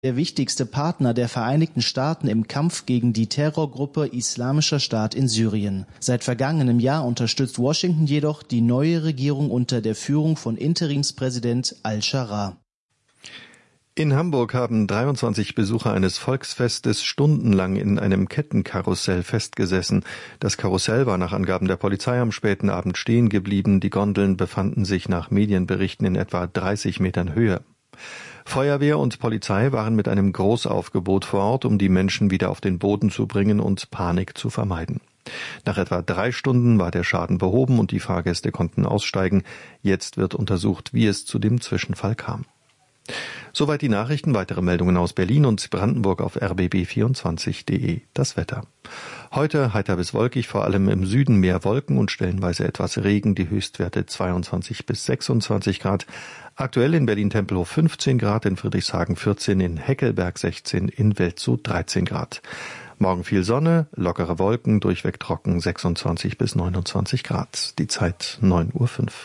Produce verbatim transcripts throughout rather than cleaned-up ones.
der wichtigste Partner der Vereinigten Staaten im Kampf gegen die Terrorgruppe Islamischer Staat in Syrien. Seit vergangenem Jahr unterstützt Washington jedoch die neue Regierung unter der Führung von Interimspräsident al-Sharaa. In Hamburg haben dreiundzwanzig Besucher eines Volksfestes stundenlang in einem Kettenkarussell festgesessen. Das Karussell war nach Angaben der Polizei am späten Abend stehen geblieben. Die Gondeln befanden sich nach Medienberichten in etwa dreißig Metern Höhe. Feuerwehr und Polizei waren mit einem Großaufgebot vor Ort, um die Menschen wieder auf den Boden zu bringen und Panik zu vermeiden. Nach etwa drei Stunden war der Schaden behoben und die Fahrgäste konnten aussteigen. Jetzt wird untersucht, wie es zu dem Zwischenfall kam. Soweit die Nachrichten. Weitere Meldungen aus Berlin und Brandenburg auf r b b vierundzwanzig punkt d e. Das Wetter. Heute heiter bis wolkig, vor allem im Süden mehr Wolken und stellenweise etwas Regen. Die Höchstwerte zweiundzwanzig bis sechsundzwanzig Grad. Aktuell in Berlin-Tempelhof fünfzehn Grad, in Friedrichshagen vierzehn, in Heckelberg sechzehn, in Welzow dreizehn Grad. Morgen viel Sonne, lockere Wolken, durchweg trocken, sechsundzwanzig bis neunundzwanzig Grad. Die Zeit neun Uhr fünf.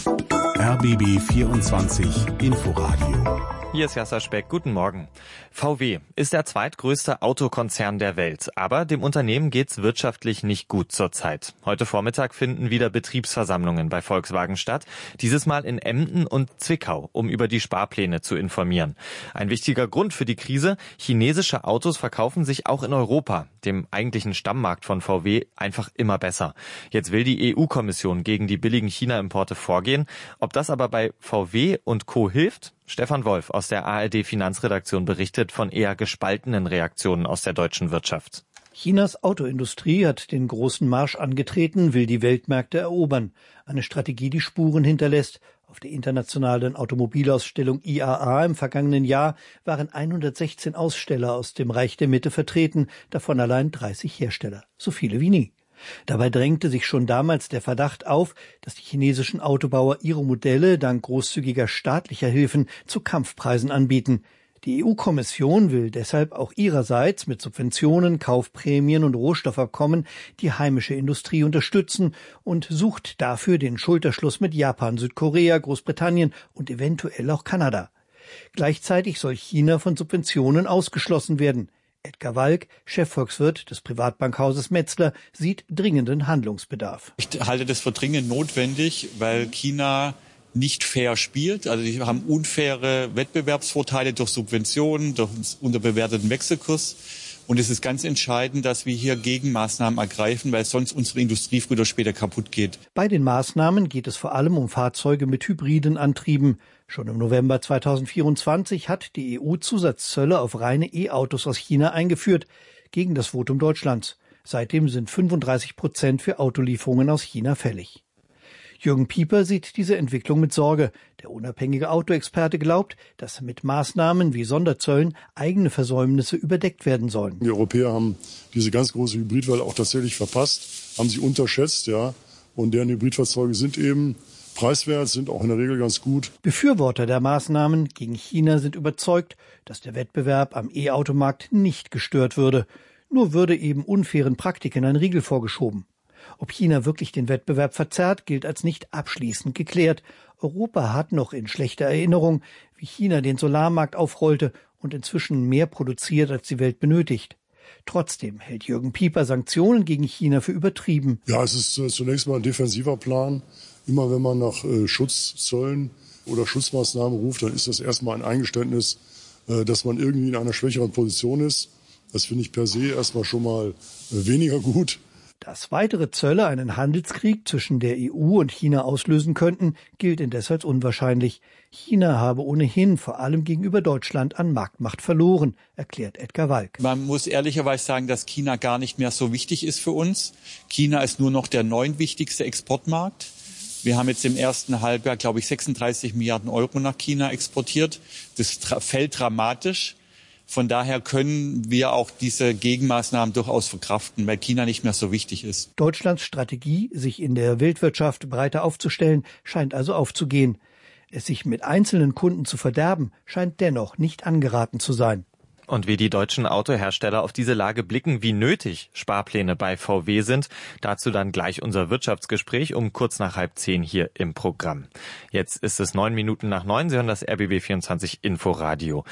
R B B vierundzwanzig Inforadio. Hier ist Jasser Speck. Guten Morgen. V W ist der zweitgrößte Autokonzern der Welt, aber dem Unternehmen geht's wirtschaftlich nicht gut zurzeit. Heute Vormittag finden wieder Betriebsversammlungen bei Volkswagen statt, dieses Mal in Emden und Zwickau, um über die Sparpläne zu informieren. Ein wichtiger Grund für die Krise: chinesische Autos verkaufen sich auch in Europa, dem eigentlichen Stammmarkt von V W, einfach immer besser. Jetzt will die E U-Kommission gegen die billigen China-Importe vorgehen. Ob das aber bei V W und Co. hilft? Stefan Wolf aus der A R D-Finanzredaktion berichtet von eher gespaltenen Reaktionen aus der deutschen Wirtschaft. Chinas Autoindustrie hat den großen Marsch angetreten, will die Weltmärkte erobern. Eine Strategie, die Spuren hinterlässt. Auf der internationalen Automobilausstellung I A A im vergangenen Jahr waren hundertsechzehn Aussteller aus dem Reich der Mitte vertreten, davon allein dreißig Hersteller. So viele wie nie. Dabei drängte sich schon damals der Verdacht auf, dass die chinesischen Autobauer ihre Modelle dank großzügiger staatlicher Hilfen zu Kampfpreisen anbieten. Die E U-Kommission will deshalb auch ihrerseits mit Subventionen, Kaufprämien und Rohstoffabkommen die heimische Industrie unterstützen und sucht dafür den Schulterschluss mit Japan, Südkorea, Großbritannien und eventuell auch Kanada. Gleichzeitig soll China von Subventionen ausgeschlossen werden. Edgar Walk, Chefvolkswirt des Privatbankhauses Metzler, sieht dringenden Handlungsbedarf. Ich halte das für dringend notwendig, weil China nicht fair spielt. Also sie haben unfaire Wettbewerbsvorteile durch Subventionen, durch einen unterbewerteten Wechselkurs. Und es ist ganz entscheidend, dass wir hier Gegenmaßnahmen ergreifen, weil sonst unsere Industrie früher oder später kaputt geht. Bei den Maßnahmen geht es vor allem um Fahrzeuge mit hybriden Antrieben. Schon im November zweitausendvierundzwanzig hat die E U Zusatzzölle auf reine E-Autos aus China eingeführt, gegen das Votum Deutschlands. Seitdem sind fünfunddreißig Prozent für Autolieferungen aus China fällig. Jürgen Pieper sieht diese Entwicklung mit Sorge. Der unabhängige Autoexperte glaubt, dass mit Maßnahmen wie Sonderzöllen eigene Versäumnisse überdeckt werden sollen. Die Europäer haben diese ganz große Hybridwelle auch tatsächlich verpasst, haben sie unterschätzt, ja. Und deren Hybridfahrzeuge sind eben preiswert, sind auch in der Regel ganz gut. Befürworter der Maßnahmen gegen China sind überzeugt, dass der Wettbewerb am E-Automarkt nicht gestört würde. Nur würde eben unfairen Praktiken ein Riegel vorgeschoben. Ob China wirklich den Wettbewerb verzerrt, gilt als nicht abschließend geklärt. Europa hat noch in schlechter Erinnerung, wie China den Solarmarkt aufrollte und inzwischen mehr produziert, als die Welt benötigt. Trotzdem hält Jürgen Pieper Sanktionen gegen China für übertrieben. Ja, es ist äh, zunächst mal ein defensiver Plan. Immer wenn man nach äh, Schutzzöllen oder Schutzmaßnahmen ruft, dann ist das erstmal ein Eingeständnis, äh, dass man irgendwie in einer schwächeren Position ist. Das finde ich per se erstmal schon mal äh, weniger gut. Dass weitere Zölle einen Handelskrieg zwischen der E U und China auslösen könnten, gilt indes als unwahrscheinlich. China habe ohnehin vor allem gegenüber Deutschland an Marktmacht verloren, erklärt Edgar Walk. Man muss ehrlicherweise sagen, dass China gar nicht mehr so wichtig ist für uns. China ist nur noch der neuntwichtigste Exportmarkt. Wir haben jetzt im ersten Halbjahr, glaube ich, sechsunddreißig Milliarden Euro nach China exportiert. Das fällt dramatisch. Von daher können wir auch diese Gegenmaßnahmen durchaus verkraften, weil China nicht mehr so wichtig ist. Deutschlands Strategie, sich in der Weltwirtschaft breiter aufzustellen, scheint also aufzugehen. Es sich mit einzelnen Kunden zu verderben, scheint dennoch nicht angeraten zu sein. Und wie die deutschen Autohersteller auf diese Lage blicken, wie nötig Sparpläne bei V W sind, dazu dann gleich unser Wirtschaftsgespräch um kurz nach halb zehn hier im Programm. Jetzt ist es neun Minuten nach neun. Sie hören das R B B vierundzwanzig Inforadio.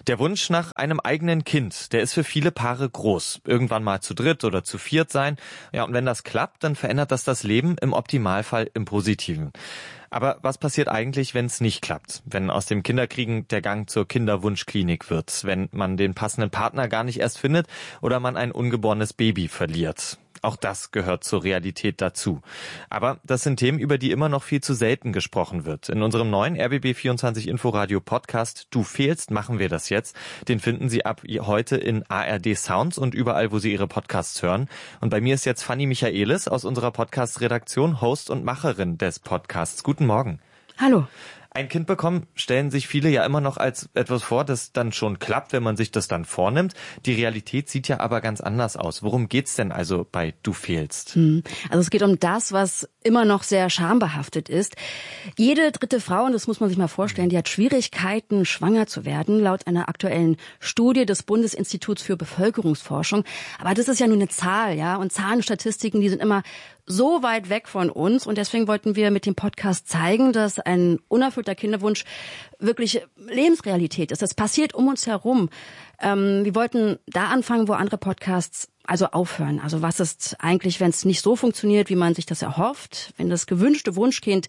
Der Wunsch nach einem eigenen Kind, der ist für viele Paare groß. Irgendwann mal zu dritt oder zu viert sein. Ja, und wenn das klappt, dann verändert das das Leben im Optimalfall im Positiven. Aber was passiert eigentlich, wenn es nicht klappt? Wenn aus dem Kinderkriegen der Gang zur Kinderwunschklinik wird? Wenn man den passenden Partner gar nicht erst findet oder man ein ungeborenes Baby verliert? Auch das gehört zur Realität dazu. Aber das sind Themen, über die immer noch viel zu selten gesprochen wird. In unserem neuen R B B vierundzwanzig Inforadio Podcast Du fehlst, machen wir das jetzt. Den finden Sie ab heute in A R D Sounds und überall, wo Sie Ihre Podcasts hören. Und bei mir ist jetzt Fanny Michaelis aus unserer Podcast-Redaktion, Host und Macherin des Podcasts. Guten Morgen. Hallo. Ein Kind bekommen stellen sich viele ja immer noch als etwas vor, das dann schon klappt, wenn man sich das dann vornimmt. Die Realität sieht ja aber ganz anders aus. Worum geht's denn also bei Du fehlst? Also es geht um das, was immer noch sehr schambehaftet ist. Jede dritte Frau, und das muss man sich mal vorstellen, die hat Schwierigkeiten, schwanger zu werden, laut einer aktuellen Studie des Bundesinstituts für Bevölkerungsforschung. Aber das ist ja nur eine Zahl, ja, und Zahlenstatistiken, die sind immer so weit weg von uns, und deswegen wollten wir mit dem Podcast zeigen, dass ein unerfüllter Kinderwunsch wirklich Lebensrealität ist. Das passiert um uns herum. Ähm, wir wollten da anfangen, wo andere Podcasts also aufhören. Also was ist eigentlich, wenn es nicht so funktioniert, wie man sich das erhofft, wenn das gewünschte Wunschkind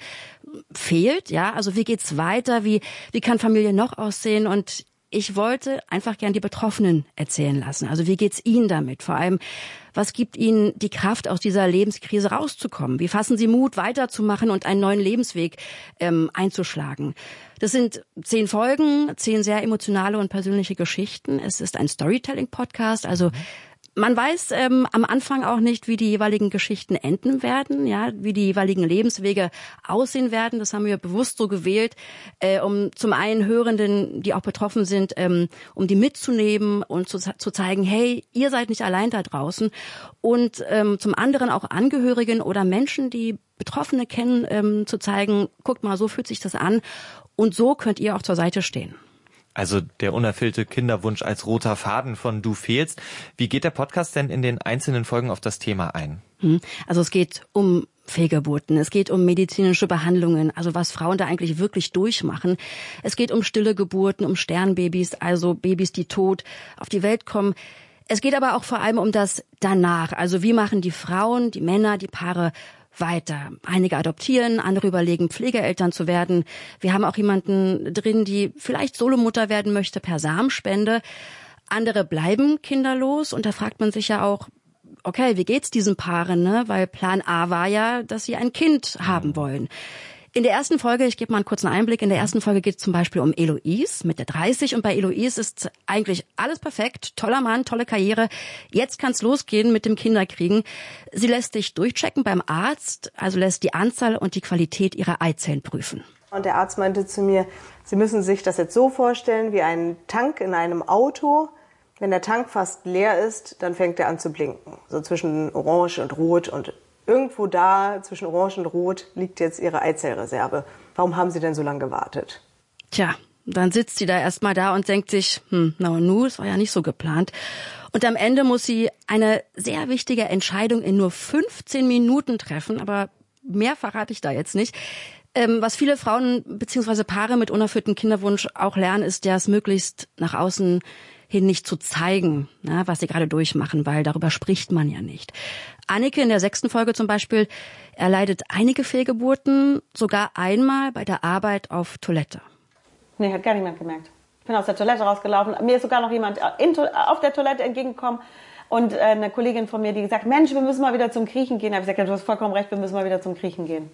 fehlt, ja? Also wie geht's weiter? Wie wie kann Familie noch aussehen? Und ich wollte einfach gern die Betroffenen erzählen lassen. Also wie geht's ihnen damit? Vor allem, was gibt ihnen die Kraft, aus dieser Lebenskrise rauszukommen? Wie fassen sie Mut, weiterzumachen und einen neuen Lebensweg ähm, einzuschlagen? Das sind zehn Folgen, zehn sehr emotionale und persönliche Geschichten. Es ist ein Storytelling-Podcast, also man weiß ähm, am Anfang auch nicht, wie die jeweiligen Geschichten enden werden, ja, wie die jeweiligen Lebenswege aussehen werden. Das haben wir bewusst so gewählt, äh, um zum einen Hörenden, die auch betroffen sind, ähm, um die mitzunehmen und zu, zu zeigen, hey, ihr seid nicht allein da draußen. Und ähm, zum anderen auch Angehörigen oder Menschen, die Betroffene kennen, ähm, zu zeigen, guckt mal, so fühlt sich das an und so könnt ihr auch zur Seite stehen. Also der unerfüllte Kinderwunsch als roter Faden von Du fehlst. Wie geht der Podcast denn in den einzelnen Folgen auf das Thema ein? Also es geht um Fehlgeburten, es geht um medizinische Behandlungen, also was Frauen da eigentlich wirklich durchmachen. Es geht um stille Geburten, um Sternbabys, also Babys, die tot auf die Welt kommen. Es geht aber auch vor allem um das Danach. Also wie machen die Frauen, die Männer, die Paare weiter. Einige adoptieren, andere überlegen, Pflegeeltern zu werden. Wir haben auch jemanden drin, die vielleicht Solomutter werden möchte per Samenspende. Andere bleiben kinderlos, und da fragt man sich ja auch, okay, wie geht's diesen Paaren, ne? Weil Plan A war ja, dass sie ein Kind haben wollen. In der ersten Folge, ich gebe mal einen kurzen Einblick, in der ersten Folge geht es zum Beispiel um Eloise mit der dreißig, und bei Eloise ist eigentlich alles perfekt, toller Mann, tolle Karriere. Jetzt kann's losgehen mit dem Kinderkriegen. Sie lässt sich durchchecken beim Arzt, also lässt die Anzahl und die Qualität ihrer Eizellen prüfen. Und der Arzt meinte zu mir, Sie müssen sich das jetzt so vorstellen wie einen Tank in einem Auto. Wenn der Tank fast leer ist, dann fängt er an zu blinken, so zwischen Orange und Rot, und irgendwo da zwischen Orange und Rot liegt jetzt Ihre Eizellreserve. Warum haben Sie denn so lange gewartet? Tja, dann sitzt sie da erstmal da und denkt sich, hm, na und nu, es war ja nicht so geplant. Und am Ende muss sie eine sehr wichtige Entscheidung in nur fünfzehn Minuten treffen, aber mehr verrate ich da jetzt nicht. Ähm, was viele Frauen bzw. Paare mit unerfülltem Kinderwunsch auch lernen, ist ja, es möglichst nach außen hin nicht zu zeigen, na, was sie gerade durchmachen, weil darüber spricht man ja nicht. Annike in der sechsten Folge zum Beispiel erleidet einige Fehlgeburten, sogar einmal bei der Arbeit auf Toilette. Nee, hat gar niemand gemerkt. Ich bin aus der Toilette rausgelaufen. Mir ist sogar noch jemand in, auf der Toilette entgegengekommen und äh, eine Kollegin von mir, die gesagt, Mensch, wir müssen mal wieder zum Kriechen gehen. Da habe ich gesagt, du hast vollkommen recht, wir müssen mal wieder zum Kriechen gehen.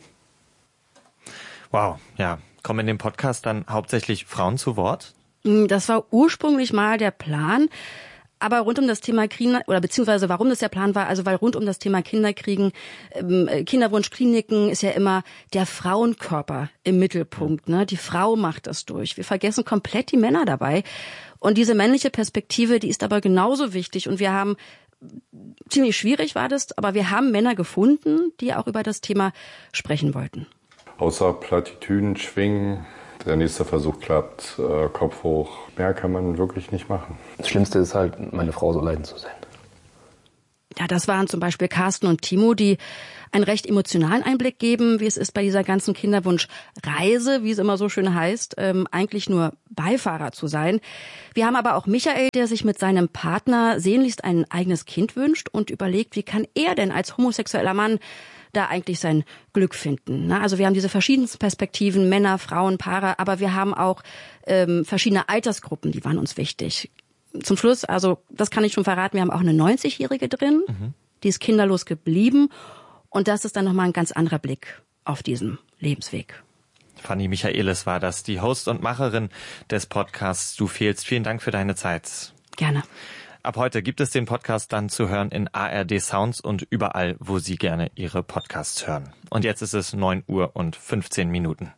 Wow, ja. Kommen in dem Podcast dann hauptsächlich Frauen zu Wort? Das war ursprünglich mal der Plan. Aber rund um das Thema Kinder, oder beziehungsweise warum das der Plan war, also weil rund um das Thema Kinderkriegen, ähm, Kinderwunschkliniken ist ja immer der Frauenkörper im Mittelpunkt, ne? Die Frau macht das durch. Wir vergessen komplett die Männer dabei. Und diese männliche Perspektive, die ist aber genauso wichtig. Und wir haben, ziemlich schwierig war das, aber wir haben Männer gefunden, die auch über das Thema sprechen wollten. Außer Plattitüden schwingen, der nächste Versuch klappt, äh, Kopf hoch. Mehr kann man wirklich nicht machen. Das Schlimmste ist halt, meine Frau so leiden zu sehen. Ja, das waren zum Beispiel Carsten und Timo, die einen recht emotionalen Einblick geben, wie es ist bei dieser ganzen Kinderwunschreise, wie es immer so schön heißt, ähm, eigentlich nur Beifahrer zu sein. Wir haben aber auch Michael, der sich mit seinem Partner sehnlichst ein eigenes Kind wünscht und überlegt, wie kann er denn als homosexueller Mann da eigentlich sein Glück finden. Na, also wir haben diese verschiedensten Perspektiven, Männer, Frauen, Paare, aber wir haben auch ähm, verschiedene Altersgruppen, die waren uns wichtig. Zum Schluss, also das kann ich schon verraten, wir haben auch eine neunzigjährige drin, mhm. die ist kinderlos geblieben. Und das ist dann nochmal ein ganz anderer Blick auf diesen Lebensweg. Fanny Michaelis war das, die Host und Macherin des Podcasts Du fehlst. Vielen Dank für deine Zeit. Gerne. Ab heute gibt es den Podcast dann zu hören in A R D Sounds und überall, wo Sie gerne Ihre Podcasts hören. Und jetzt ist es neun Uhr und fünfzehn Minuten.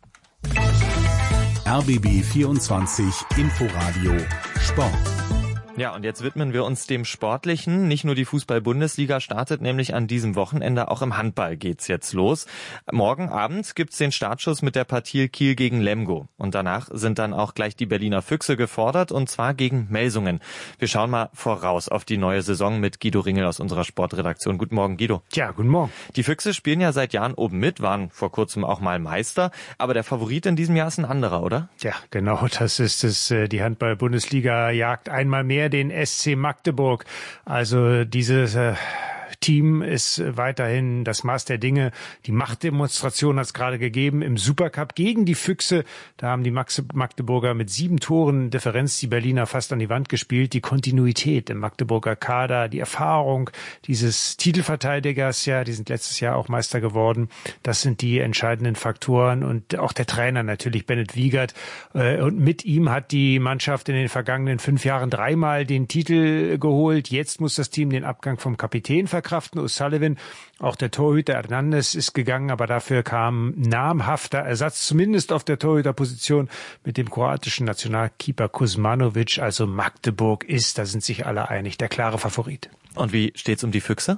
R B B vierundzwanzig Inforadio Sport. Ja, und jetzt widmen wir uns dem Sportlichen. Nicht nur die Fußball-Bundesliga startet nämlich an diesem Wochenende, auch im Handball geht's jetzt los. Morgen Abend gibt's den Startschuss mit der Partie Kiel gegen Lemgo. Und danach sind dann auch gleich die Berliner Füchse gefordert, und zwar gegen Melsungen. Wir schauen mal voraus auf die neue Saison mit Guido Ringel aus unserer Sportredaktion. Guten Morgen, Guido. Ja, guten Morgen. Die Füchse spielen ja seit Jahren oben mit, waren vor kurzem auch mal Meister. Aber der Favorit in diesem Jahr ist ein anderer, oder? Ja, genau, das ist es. Die Handball-Bundesliga jagt einmal mehr den S C Magdeburg. Also dieses äh, Team ist weiterhin das Maß der Dinge. Die Machtdemonstration hat es gerade gegeben im Supercup gegen die Füchse. Da haben die Magdeburger mit sieben Toren Differenz die Berliner fast an die Wand gespielt. Die Kontinuität im Magdeburger Kader, die Erfahrung dieses Titelverteidigers, ja, die sind letztes Jahr auch Meister geworden. Das sind die entscheidenden Faktoren. Und auch der Trainer natürlich, Bennett Wiegert. Und mit ihm hat die Mannschaft in den vergangenen fünf Jahren dreimal den Titel geholt. Jetzt muss das Team den Abgang vom Kapitän verkraften. O'Sullivan, auch der Torhüter Hernandez ist gegangen, aber dafür kam namhafter Ersatz, zumindest auf der Torhüterposition mit dem kroatischen Nationalkeeper Kuzmanovic. Also Magdeburg ist, da sind sich alle einig, der klare Favorit. Und wie steht's um die Füchse?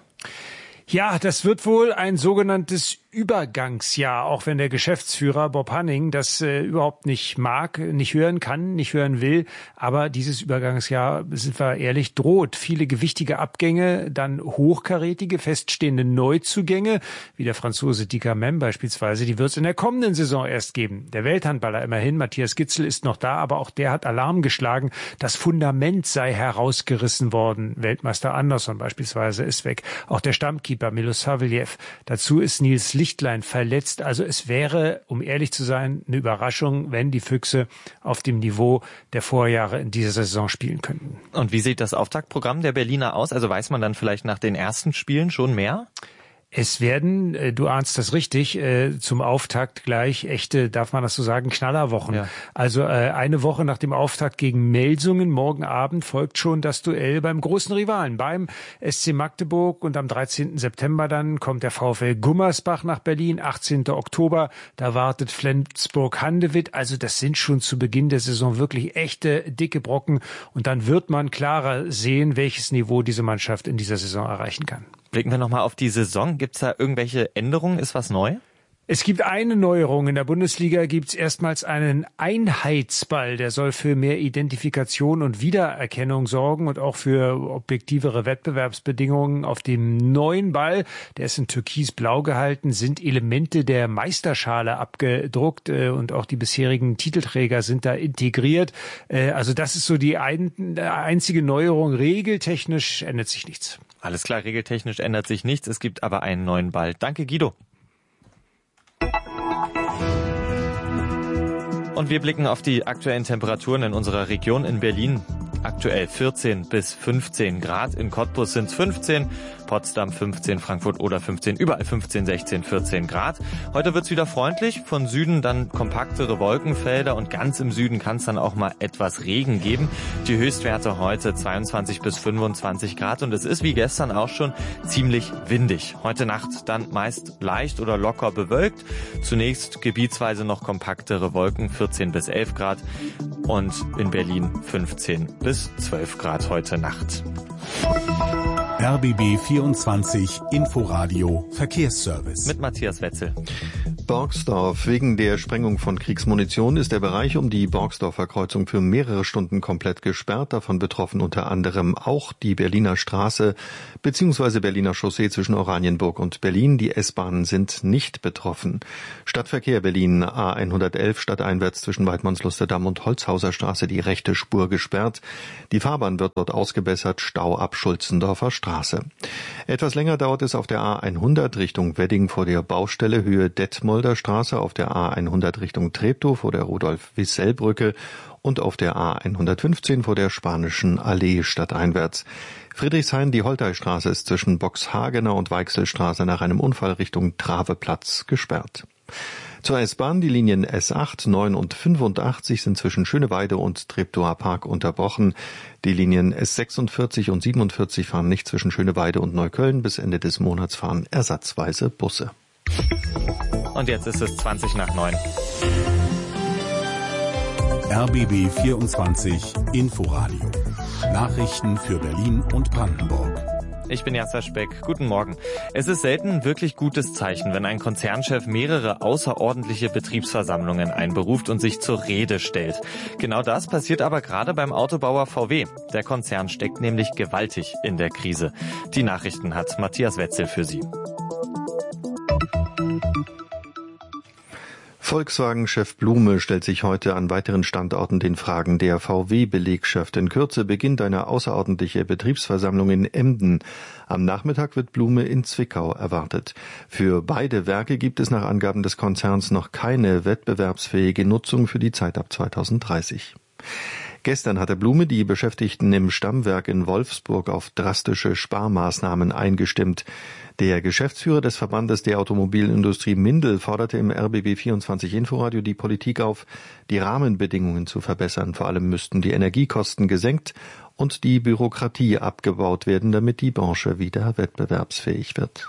Ja, das wird wohl ein sogenanntes Übergangsjahr, auch wenn der Geschäftsführer Bob Hanning das äh, überhaupt nicht mag, nicht hören kann, nicht hören will. Aber dieses Übergangsjahr, sind wir ehrlich, droht. Viele gewichtige Abgänge, dann hochkarätige, feststehende Neuzugänge, wie der Franzose Dika Mem beispielsweise, die wird es in der kommenden Saison erst geben. Der Welthandballer immerhin, Matthias Gitzel, ist noch da, aber auch der hat Alarm geschlagen. Das Fundament sei herausgerissen worden. Weltmeister Andersson beispielsweise ist weg. Auch der Stammkeeper Milosavljev. Dazu ist Nils Lichtlein verletzt. Also es wäre, um ehrlich zu sein, eine Überraschung, wenn die Füchse auf dem Niveau der Vorjahre in dieser Saison spielen könnten. Und wie sieht das Auftaktprogramm der Berliner aus? Also weiß man dann vielleicht nach den ersten Spielen schon mehr? Es werden, du ahnst das richtig, zum Auftakt gleich echte, darf man das so sagen, Knallerwochen. Ja. Also eine Woche nach dem Auftakt gegen Melsungen, morgen Abend, folgt schon das Duell beim großen Rivalen, beim S C Magdeburg. Und am dreizehnten September dann kommt der VfL Gummersbach nach Berlin, achtzehnten Oktober, da wartet Flensburg-Handewitt. Also das sind schon zu Beginn der Saison wirklich echte, dicke Brocken. Und dann wird man klarer sehen, welches Niveau diese Mannschaft in dieser Saison erreichen kann. Blicken wir nochmal auf die Saison. Gibt's da irgendwelche Änderungen? Ist was neu? Es gibt eine Neuerung. In der Bundesliga gibt's erstmals einen Einheitsball. Der soll für mehr Identifikation und Wiedererkennung sorgen und auch für objektivere Wettbewerbsbedingungen. Auf dem neuen Ball, der ist in türkisblau gehalten, sind Elemente der Meisterschale abgedruckt und auch die bisherigen Titelträger sind da integriert. Also das ist so die ein, einzige Neuerung. Regeltechnisch ändert sich nichts. Alles klar, regeltechnisch ändert sich nichts. Es gibt aber einen neuen Ball. Danke, Guido. Und wir blicken auf die aktuellen Temperaturen in unserer Region in Berlin. Aktuell vierzehn bis fünfzehn Grad. In Cottbus sind es fünfzehn, Potsdam fünfzehn, Frankfurt oder fünfzehn, überall fünfzehn, sechzehn, vierzehn Grad. Heute wird's wieder freundlich, von Süden dann kompaktere Wolkenfelder und ganz im Süden kann es dann auch mal etwas Regen geben. Die Höchstwerte heute zweiundzwanzig bis fünfundzwanzig Grad und es ist wie gestern auch schon ziemlich windig. Heute Nacht dann meist leicht oder locker bewölkt. Zunächst gebietsweise noch kompaktere Wolken, vierzehn bis elf Grad und in Berlin fünfzehn bis zwölf Grad heute Nacht. R B B vierundzwanzig Inforadio Verkehrsservice. Mit Matthias Wetzel. Borgsdorf. Wegen der Sprengung von Kriegsmunition ist der Bereich um die Borgsdorfer Kreuzung für mehrere Stunden komplett gesperrt. Davon betroffen unter anderem auch die Berliner Straße bzw. Berliner Chaussee zwischen Oranienburg und Berlin. Die S-Bahnen sind nicht betroffen. Stadtverkehr Berlin A hundertelf stadteinwärts zwischen Weidmannslusterdamm und Holzhauser Straße die rechte Spur gesperrt. Die Fahrbahn wird dort ausgebessert, Stau ab Schulzendorfer Straße. Etwas länger dauert es auf der A hundert Richtung Wedding vor der Baustelle Höhe Detmolder Straße, auf der A hundert Richtung Treptow vor der Rudolf-Wissell-Brücke und auf der A hundertfünfzehn vor der Spanischen Allee stadteinwärts. Friedrichshain, die Holteistraße ist zwischen Boxhagener und Weichselstraße nach einem Unfall Richtung Traveplatz gesperrt. Zur S-Bahn, die Linien S acht, neun und fünfundachtzig sind zwischen Schöneweide und Treptower Park unterbrochen. Die Linien S sechsundvierzig und siebenundvierzig fahren nicht zwischen Schöneweide und Neukölln. Bis Ende des Monats fahren ersatzweise Busse. Und jetzt ist es zwanzig nach neun. R B B vierundzwanzig Inforadio. Nachrichten für Berlin und Brandenburg. Ich bin Jasser Speck. Guten Morgen. Es ist selten ein wirklich gutes Zeichen, wenn ein Konzernchef mehrere außerordentliche Betriebsversammlungen einberuft und sich zur Rede stellt. Genau das passiert aber gerade beim Autobauer V W. Der Konzern steckt nämlich gewaltig in der Krise. Die Nachrichten hat Matthias Wetzel für Sie. Volkswagen-Chef Blume stellt sich heute an weiteren Standorten den Fragen der V W-Belegschaft. In Kürze beginnt eine außerordentliche Betriebsversammlung in Emden. Am Nachmittag wird Blume in Zwickau erwartet. Für beide Werke gibt es nach Angaben des Konzerns noch keine wettbewerbsfähige Nutzung für die Zeit ab zweitausenddreißig. Gestern hatte Blume die Beschäftigten im Stammwerk in Wolfsburg auf drastische Sparmaßnahmen eingestimmt. Der Geschäftsführer des Verbandes der Automobilindustrie Mindel forderte im R B B vierundzwanzig Inforadio die Politik auf, die Rahmenbedingungen zu verbessern. Vor allem müssten die Energiekosten gesenkt und die Bürokratie abgebaut werden, damit die Branche wieder wettbewerbsfähig wird.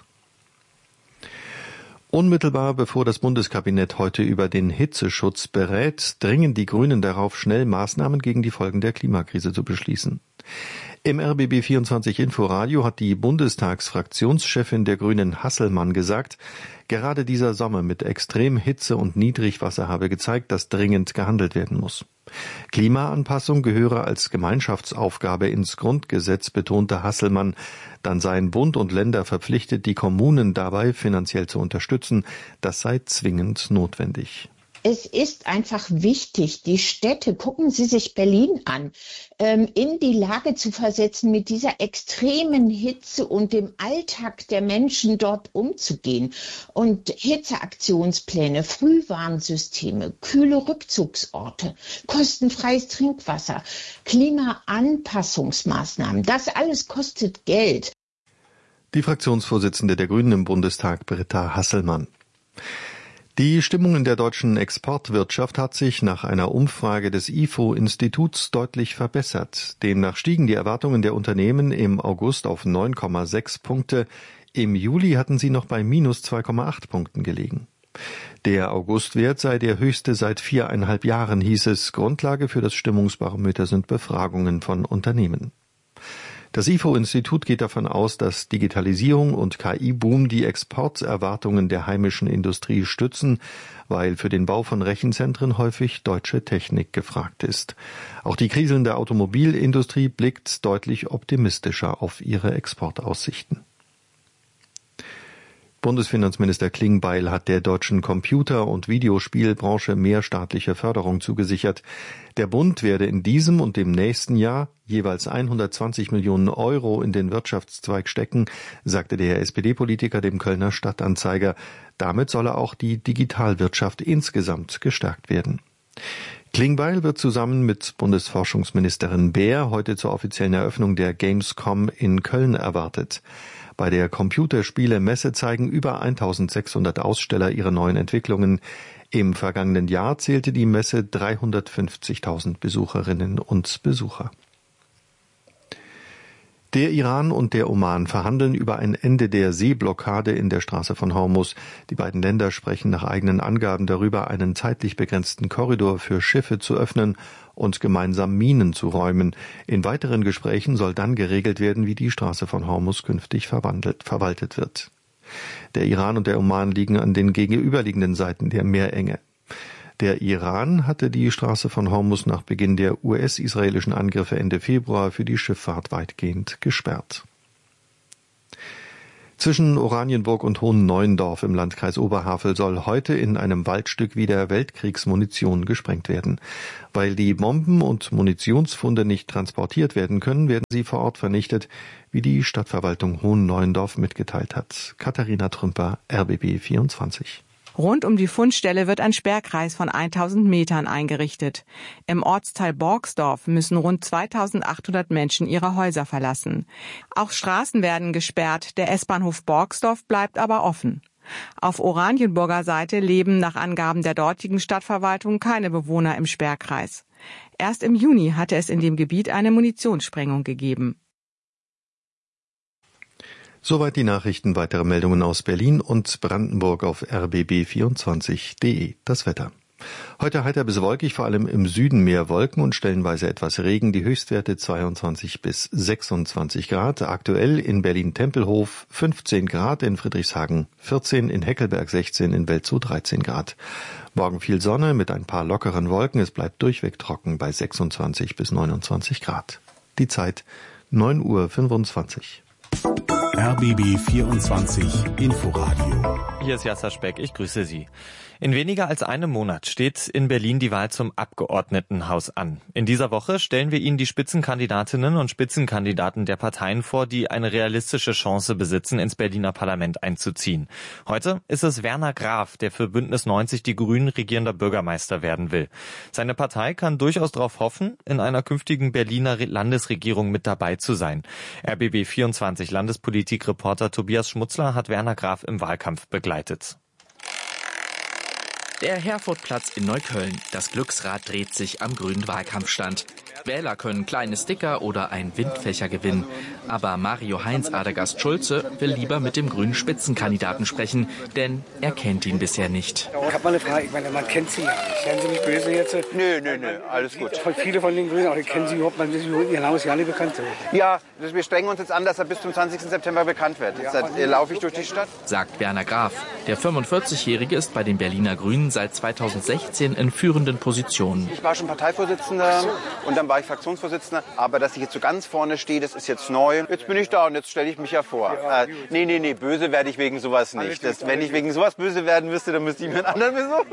Unmittelbar bevor das Bundeskabinett heute über den Hitzeschutz berät, dringen die Grünen darauf, schnell Maßnahmen gegen die Folgen der Klimakrise zu beschließen. Im R B B vierundzwanzig Inforadio hat die Bundestagsfraktionschefin der Grünen Hasselmann gesagt, gerade dieser Sommer mit extrem Hitze und Niedrigwasser habe gezeigt, dass dringend gehandelt werden muss. Klimaanpassung gehöre als Gemeinschaftsaufgabe ins Grundgesetz, betonte Hasselmann. Dann seien Bund und Länder verpflichtet, die Kommunen dabei finanziell zu unterstützen. Das sei zwingend notwendig. Es ist einfach wichtig, die Städte, gucken Sie sich Berlin an, in die Lage zu versetzen, mit dieser extremen Hitze und dem Alltag der Menschen dort umzugehen. Und Hitzeaktionspläne, Frühwarnsysteme, kühle Rückzugsorte, kostenfreies Trinkwasser, Klimaanpassungsmaßnahmen, das alles kostet Geld. Die Fraktionsvorsitzende der Grünen im Bundestag, Britta Hasselmann. Die Stimmung in der deutschen Exportwirtschaft hat sich nach einer Umfrage des I F O-Instituts deutlich verbessert. Demnach stiegen die Erwartungen der Unternehmen im August auf neun Komma sechs Punkte. Im Juli hatten sie noch bei minus zwei Komma acht Punkten gelegen. Der Augustwert sei der höchste seit viereinhalb Jahren, hieß es. Grundlage für das Stimmungsbarometer sind Befragungen von Unternehmen. Das I F O-Institut geht davon aus, dass Digitalisierung und K I-Boom die Exporterwartungen der heimischen Industrie stützen, weil für den Bau von Rechenzentren häufig deutsche Technik gefragt ist. Auch die kriselnde Automobilindustrie blickt deutlich optimistischer auf ihre Exportaussichten. Bundesfinanzminister Klingbeil hat der deutschen Computer- und Videospielbranche mehr staatliche Förderung zugesichert. Der Bund werde in diesem und dem nächsten Jahr jeweils hundertzwanzig Millionen Euro in den Wirtschaftszweig stecken, sagte der S P D-Politiker dem Kölner Stadtanzeiger. Damit solle auch die Digitalwirtschaft insgesamt gestärkt werden. Klingbeil wird zusammen mit Bundesforschungsministerin Beer heute zur offiziellen Eröffnung der Gamescom in Köln erwartet. Bei der Computerspiele-Messe zeigen über eintausendsechshundert Aussteller ihre neuen Entwicklungen. Im vergangenen Jahr zählte die Messe dreihundertfünfzigtausend Besucherinnen und Besucher. Der Iran und der Oman verhandeln über ein Ende der Seeblockade in der Straße von Hormuz. Die beiden Länder sprechen nach eigenen Angaben darüber, einen zeitlich begrenzten Korridor für Schiffe zu öffnen und gemeinsam Minen zu räumen. In weiteren Gesprächen soll dann geregelt werden, wie die Straße von Hormuz künftig verwandelt, verwaltet wird. Der Iran und der Oman liegen an den gegenüberliegenden Seiten der Meerenge. Der Iran hatte die Straße von Hormuz nach Beginn der U S-israelischen Angriffe Ende Februar für die Schifffahrt weitgehend gesperrt. Zwischen Oranienburg und Hohenneuendorf im Landkreis Oberhavel soll heute in einem Waldstück wieder Weltkriegsmunition gesprengt werden. Weil die Bomben und Munitionsfunde nicht transportiert werden können, werden sie vor Ort vernichtet, wie die Stadtverwaltung Hohenneuendorf mitgeteilt hat. Katharina Trümper, R B B vierundzwanzig. Rund um die Fundstelle wird ein Sperrkreis von tausend Metern eingerichtet. Im Ortsteil Borgsdorf müssen rund zweitausendachthundert Menschen ihre Häuser verlassen. Auch Straßen werden gesperrt, der S-Bahnhof Borgsdorf bleibt aber offen. Auf Oranienburger Seite leben nach Angaben der dortigen Stadtverwaltung keine Bewohner im Sperrkreis. Erst im Juni hatte es in dem Gebiet eine Munitionssprengung gegeben. Soweit die Nachrichten. Weitere Meldungen aus Berlin und Brandenburg auf r b b vierundzwanzig punkt d e. Das Wetter. Heute heiter bis wolkig, vor allem im Süden mehr Wolken und stellenweise etwas Regen. Die Höchstwerte zweiundzwanzig bis sechsundzwanzig Grad. Aktuell in Berlin-Tempelhof fünfzehn Grad, in Friedrichshagen vierzehn, in Heckelberg sechzehn, in Welzow dreizehn Grad. Morgen viel Sonne mit ein paar lockeren Wolken. Es bleibt durchweg trocken bei sechsundzwanzig bis neunundzwanzig Grad. Die Zeit neun Uhr fünfundzwanzig. R B B vierundzwanzig Inforadio. Hier ist Jasser Speck, ich grüße Sie. In weniger als einem Monat steht in Berlin die Wahl zum Abgeordnetenhaus an. In dieser Woche stellen wir Ihnen die Spitzenkandidatinnen und Spitzenkandidaten der Parteien vor, die eine realistische Chance besitzen, ins Berliner Parlament einzuziehen. Heute ist es Werner Graf, der für Bündnis neunzig Die Grünen regierender Bürgermeister werden will. Seine Partei kann durchaus darauf hoffen, in einer künftigen Berliner Landesregierung mit dabei zu sein. R B B vierundzwanzig Landespolitikreporter Tobias Schmutzler hat Werner Graf im Wahlkampf begleitet. Der Herfurtplatz in Neukölln. Das Glücksrad dreht sich am grünen Wahlkampfstand. Wähler können kleine Sticker oder ein Windfächer gewinnen. Aber Mario Heinz Adegast Schulze will lieber mit dem grünen Spitzenkandidaten sprechen, denn er kennt ihn bisher nicht. Ich habe mal eine Frage, ich meine, man kennt sie ja nicht. Seien Sie nicht böse jetzt? Nö, nö, nö, alles gut. Viele von den Grünen, auch die kennen Sie überhaupt, man wissen, Ihr Name ist ja nicht bekannt. Ja, wir strengen uns jetzt an, dass er bis zum zwanzigsten September bekannt wird. Jetzt ja, laufe ich durch die Stadt. Sagt Werner Graf. Der fünfundvierzigjährige ist bei den Berliner Grünen seit zweitausendsechzehn in führenden Positionen. Ich war schon Parteivorsitzender und dann war ich Fraktionsvorsitzender. Aber dass ich jetzt so ganz vorne stehe, das ist jetzt neu. Jetzt bin ich da und jetzt stelle ich mich ja vor. Ja, äh, nee, nee, nee, böse werde ich wegen sowas nicht. Das, wenn ich wegen sowas böse werden müsste, dann müsste ich mir einen anderen besuchen.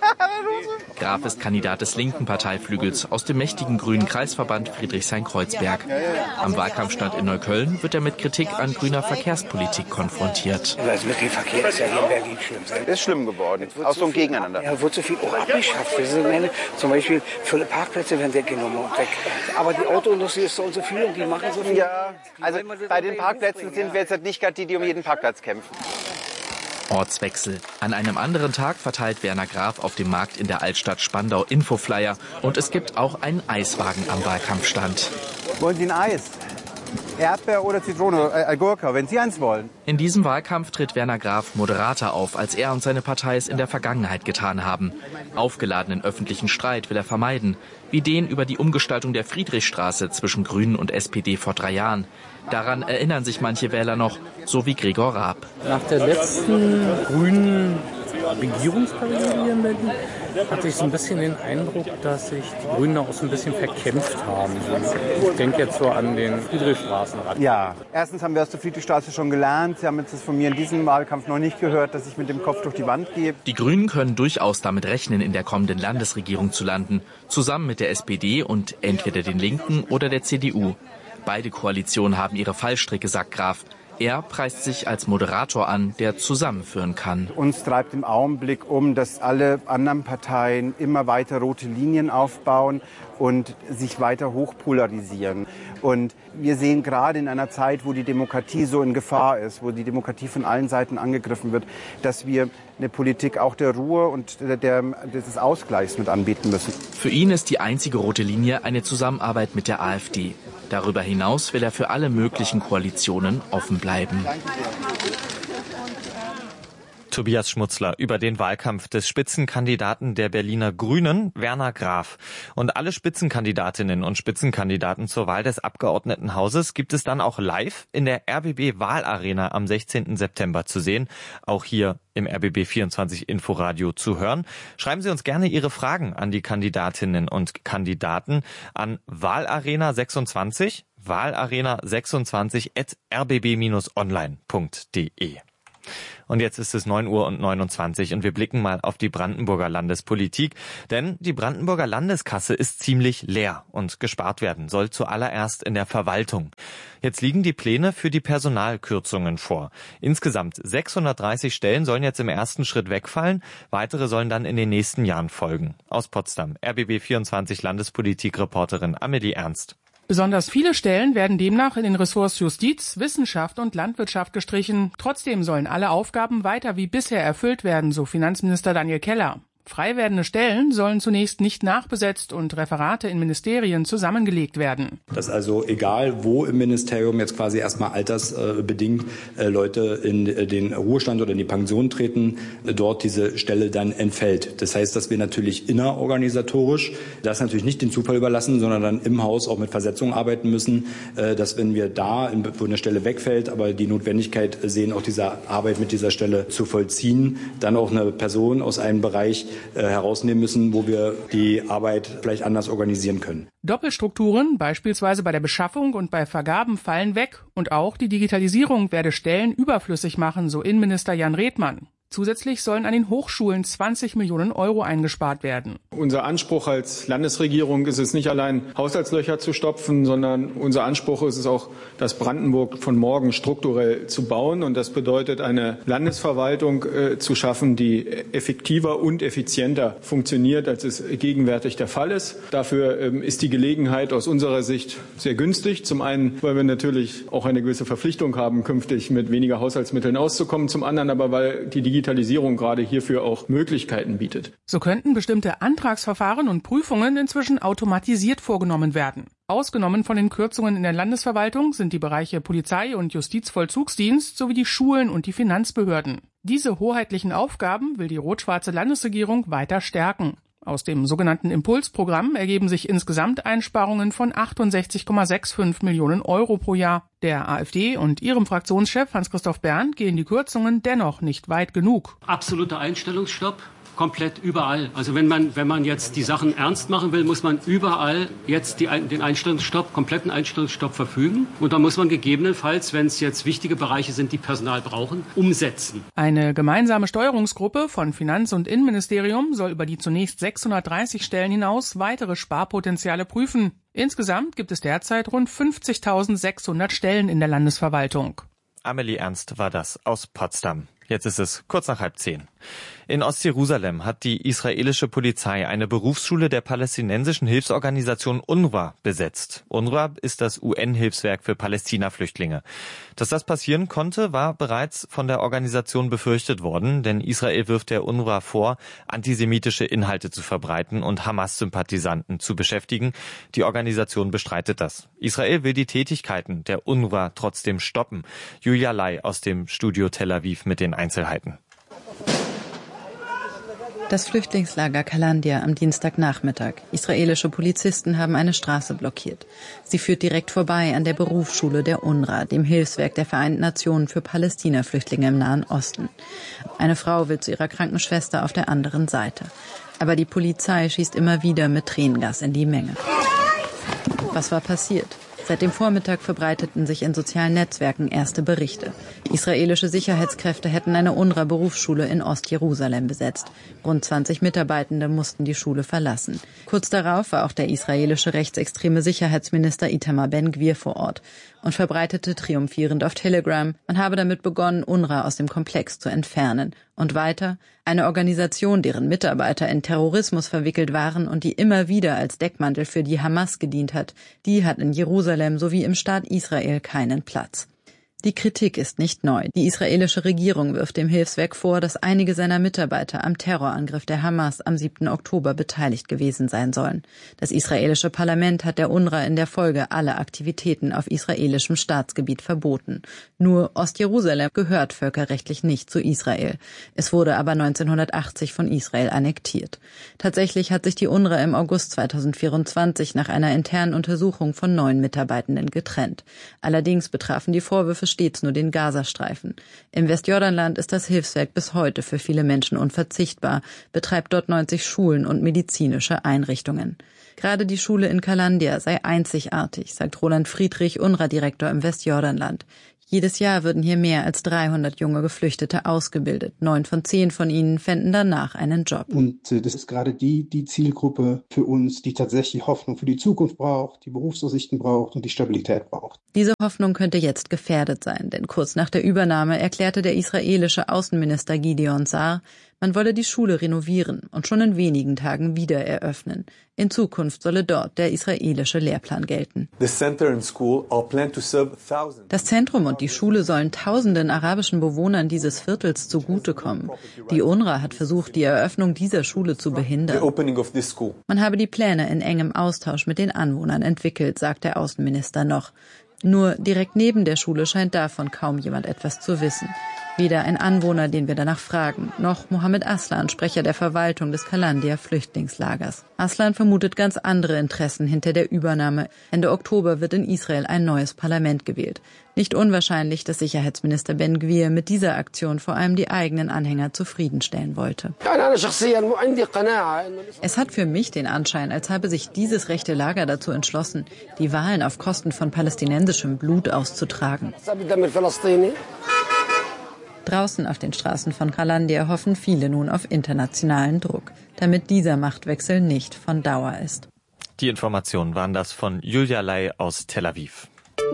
Graf ist Kandidat des linken Parteiflügels aus dem mächtigen grünen Kreisverband Friedrichshain-Kreuzberg. Am Wahlkampfstand in Neukölln wird er mit Kritik an grüner Verkehrspolitik konfrontiert. Das mit dem Verkehr ist ja hier in Berlin schlimm. Ist schlimm geworden, aus so einem Gegeneinander. Ja, wird so viel auch abgeschafft. Meine, zum Beispiel viele Parkplätze werden weggenommen und weg. Aber die Autoindustrie ist so und so viel und die machen so viel. Ja, also bei den Parkplätzen sind wir jetzt nicht gerade die, die um jeden Parkplatz kämpfen. Ortswechsel. An einem anderen Tag verteilt Werner Graf auf dem Markt in der Altstadt Spandau Infoflyer und es gibt auch einen Eiswagen am Wahlkampfstand. Wollen Sie ein Eis? Erdbeer oder Zitrone, äh, Gurke, wenn Sie eins wollen. In diesem Wahlkampf tritt Werner Graf moderater auf, als er und seine Partei es in der Vergangenheit getan haben. Aufgeladenen öffentlichen Streit will er vermeiden, wie den über die Umgestaltung der Friedrichstraße zwischen Grünen und S P D vor drei Jahren. Daran erinnern sich manche Wähler noch, so wie Gregor Raab. Nach der letzten grünen Regierungsperiode hier in Berlin hatte ich so ein bisschen den Eindruck, dass sich die Grünen auch so ein bisschen verkämpft haben. Ich denke jetzt so an den Friedrichstraßenrand. Ja, erstens haben wir aus der Friedrichstraße schon gelernt. Sie haben jetzt das von mir in diesem Wahlkampf noch nicht gehört, dass ich mit dem Kopf durch die Wand gehe. Die Grünen können durchaus damit rechnen, in der kommenden Landesregierung zu landen. Zusammen mit der S P D und entweder den Linken oder der C D U. Beide Koalitionen haben ihre Fallstricke, sagt Graf. Er preist sich als Moderator an, der zusammenführen kann. Uns treibt im Augenblick um, dass alle anderen Parteien immer weiter rote Linien aufbauen und sich weiter hochpolarisieren. Und wir sehen gerade in einer Zeit, wo die Demokratie so in Gefahr ist, wo die Demokratie von allen Seiten angegriffen wird, dass wir eine Politik auch der Ruhe und der, der, des Ausgleichs mit anbieten müssen. Für ihn ist die einzige rote Linie eine Zusammenarbeit mit der AfD. Darüber hinaus will er für alle möglichen Koalitionen offen bleiben. Tobias Schmutzler über den Wahlkampf des Spitzenkandidaten der Berliner Grünen, Werner Graf. Und alle Spitzenkandidatinnen und Spitzenkandidaten zur Wahl des Abgeordnetenhauses gibt es dann auch live in der R B B Wahlarena am sechzehnten September zu sehen. Auch hier im R B B vierundzwanzig Inforadio zu hören. Schreiben Sie uns gerne Ihre Fragen an die Kandidatinnen und Kandidaten an Wahlarena sechsundzwanzig, Wahlarena sechsundzwanzig at r b b online punkt d e. Und jetzt ist es neun Uhr und neunundzwanzig und wir blicken mal auf die Brandenburger Landespolitik, denn die Brandenburger Landeskasse ist ziemlich leer und gespart werden soll zuallererst in der Verwaltung. Jetzt liegen die Pläne für die Personalkürzungen vor. Insgesamt sechshundertdreißig Stellen sollen jetzt im ersten Schritt wegfallen, weitere sollen dann in den nächsten Jahren folgen. Aus Potsdam, R B B vierundzwanzig Landespolitik-Reporterin Amelie Ernst. Besonders viele Stellen werden demnach in den Ressorts Justiz, Wissenschaft und Landwirtschaft gestrichen. Trotzdem sollen alle Aufgaben weiter wie bisher erfüllt werden, so Finanzminister Daniel Keller. Frei werdende Stellen sollen zunächst nicht nachbesetzt und Referate in Ministerien zusammengelegt werden. Dass also egal wo im Ministerium jetzt quasi erstmal altersbedingt äh, Leute in äh, den Ruhestand oder in die Pension treten, äh, dort diese Stelle dann entfällt. Das heißt, dass wir natürlich innerorganisatorisch das natürlich nicht den Zufall überlassen, sondern dann im Haus auch mit Versetzungen arbeiten müssen, äh, dass wenn wir da, wo eine Stelle wegfällt, aber die Notwendigkeit sehen, auch diese Arbeit mit dieser Stelle zu vollziehen, dann auch eine Person aus einem Bereich herausnehmen müssen, wo wir die Arbeit vielleicht anders organisieren können. Doppelstrukturen, beispielsweise bei der Beschaffung und bei Vergaben, fallen weg. Und auch die Digitalisierung werde Stellen überflüssig machen, so Innenminister Jan Redmann. Zusätzlich sollen an den Hochschulen zwanzig Millionen Euro eingespart werden. Unser Anspruch als Landesregierung ist es nicht allein, Haushaltslöcher zu stopfen, sondern unser Anspruch ist es auch, das Brandenburg von morgen strukturell zu bauen. Und das bedeutet, eine Landesverwaltung äh, zu schaffen, die effektiver und effizienter funktioniert, als es gegenwärtig der Fall ist. Dafür ähm, ist die Gelegenheit aus unserer Sicht sehr günstig. Zum einen, weil wir natürlich auch eine gewisse Verpflichtung haben, künftig mit weniger Haushaltsmitteln auszukommen. Zum anderen aber, weil die Digitalisierung gerade hierfür auch Möglichkeiten bietet. So könnten bestimmte Antragsverfahren und Prüfungen inzwischen automatisiert vorgenommen werden. Ausgenommen von den Kürzungen in der Landesverwaltung sind die Bereiche Polizei und Justizvollzugsdienst sowie die Schulen und die Finanzbehörden. Diese hoheitlichen Aufgaben will die rot-schwarze Landesregierung weiter stärken. Aus dem sogenannten Impulsprogramm ergeben sich insgesamt Einsparungen von achtundsechzig Komma fünfundsechzig Millionen Euro pro Jahr. Der AfD und ihrem Fraktionschef Hans-Christoph Berndt gehen die Kürzungen dennoch nicht weit genug. Absoluter Einstellungsstopp. Komplett überall. Also wenn man, wenn man jetzt die Sachen ernst machen will, muss man überall jetzt die, den Einstellungsstopp, kompletten Einstellungsstopp verfügen. Und dann muss man gegebenenfalls, wenn es jetzt wichtige Bereiche sind, die Personal brauchen, umsetzen. Eine gemeinsame Steuerungsgruppe von Finanz- und Innenministerium soll über die zunächst sechshundertdreißig Stellen hinaus weitere Sparpotenziale prüfen. Insgesamt gibt es derzeit rund fünfzigtausendsechshundert Stellen in der Landesverwaltung. Amelie Ernst war das aus Potsdam. Jetzt ist es kurz nach halb zehn. In Ostjerusalem hat die israelische Polizei eine Berufsschule der palästinensischen Hilfsorganisation UNRWA besetzt. UNRWA ist das U N-Hilfswerk für Palästina-Flüchtlinge. Dass das passieren konnte, war bereits von der Organisation befürchtet worden, denn Israel wirft der UNRWA vor, antisemitische Inhalte zu verbreiten und Hamas-Sympathisanten zu beschäftigen. Die Organisation bestreitet das. Israel will die Tätigkeiten der UNRWA trotzdem stoppen. Julia Lai aus dem Studio Tel Aviv mit den Einzelheiten. Das Flüchtlingslager Kalandia am Dienstagnachmittag. Israelische Polizisten haben eine Straße blockiert. Sie führt direkt vorbei an der Berufsschule der UNRWA, dem Hilfswerk der Vereinten Nationen für Palästina-Flüchtlinge im Nahen Osten. Eine Frau will zu ihrer Krankenschwester auf der anderen Seite. Aber die Polizei schießt immer wieder mit Tränengas in die Menge. Was war passiert? Seit dem Vormittag verbreiteten sich in sozialen Netzwerken erste Berichte. Israelische Sicherheitskräfte hätten eine UNRWA-Berufsschule in Ostjerusalem besetzt. Rund zwanzig Mitarbeitende mussten die Schule verlassen. Kurz darauf war auch der israelische rechtsextreme Sicherheitsminister Itamar Ben-Gvir vor Ort und verbreitete triumphierend auf Telegram, man habe damit begonnen, UNRWA aus dem Komplex zu entfernen. Und weiter, eine Organisation, deren Mitarbeiter in Terrorismus verwickelt waren und die immer wieder als Deckmantel für die Hamas gedient hat, die hat in Jerusalem sowie im Staat Israel keinen Platz. Die Kritik ist nicht neu. Die israelische Regierung wirft dem Hilfswerk vor, dass einige seiner Mitarbeiter am Terrorangriff der Hamas am siebten Oktober beteiligt gewesen sein sollen. Das israelische Parlament hat der UNRWA in der Folge alle Aktivitäten auf israelischem Staatsgebiet verboten. Nur Ostjerusalem gehört völkerrechtlich nicht zu Israel. Es wurde aber neunzehnhundertachtzig von Israel annektiert. Tatsächlich hat sich die UNRWA im August zweitausendvierundzwanzig nach einer internen Untersuchung von neun Mitarbeitenden getrennt. Allerdings betrafen die Vorwürfe stets nur den Gazastreifen. Im Westjordanland ist das Hilfswerk bis heute für viele Menschen unverzichtbar, betreibt dort neunzig Schulen und medizinische Einrichtungen. Gerade die Schule in Kalandia sei einzigartig, sagt Roland Friedrich, UNRWA-Direktor im Westjordanland. Jedes Jahr würden hier mehr als dreihundert junge Geflüchtete ausgebildet. Neun von zehn von ihnen fänden danach einen Job. Und äh, das ist gerade die, die Zielgruppe für uns, die tatsächlich Hoffnung für die Zukunft braucht, die Berufsaussichten braucht und die Stabilität braucht. Diese Hoffnung könnte jetzt gefährdet sein, denn kurz nach der Übernahme erklärte der israelische Außenminister Gideon Sa'ar, man wolle die Schule renovieren und schon in wenigen Tagen wieder eröffnen. In Zukunft solle dort der israelische Lehrplan gelten. Das Zentrum und die Schule sollen tausenden arabischen Bewohnern dieses Viertels zugutekommen. Die UNRWA hat versucht, die Eröffnung dieser Schule zu behindern. Man habe die Pläne in engem Austausch mit den Anwohnern entwickelt, sagt der Außenminister noch. Nur direkt neben der Schule scheint davon kaum jemand etwas zu wissen. Weder ein Anwohner, den wir danach fragen, noch Mohammed Aslan, Sprecher der Verwaltung des Kalandia-Flüchtlingslagers. Aslan vermutet ganz andere Interessen hinter der Übernahme. Ende Oktober wird in Israel ein neues Parlament gewählt. Nicht unwahrscheinlich, dass Sicherheitsminister Ben Gvir mit dieser Aktion vor allem die eigenen Anhänger zufriedenstellen wollte. Es hat für mich den Anschein, als habe sich dieses rechte Lager dazu entschlossen, die Wahlen auf Kosten von palästinensischem Blut auszutragen. Draußen auf den Straßen von Kalandia hoffen viele nun auf internationalen Druck, damit dieser Machtwechsel nicht von Dauer ist. Die Informationen waren das von Julia Ley aus Tel Aviv.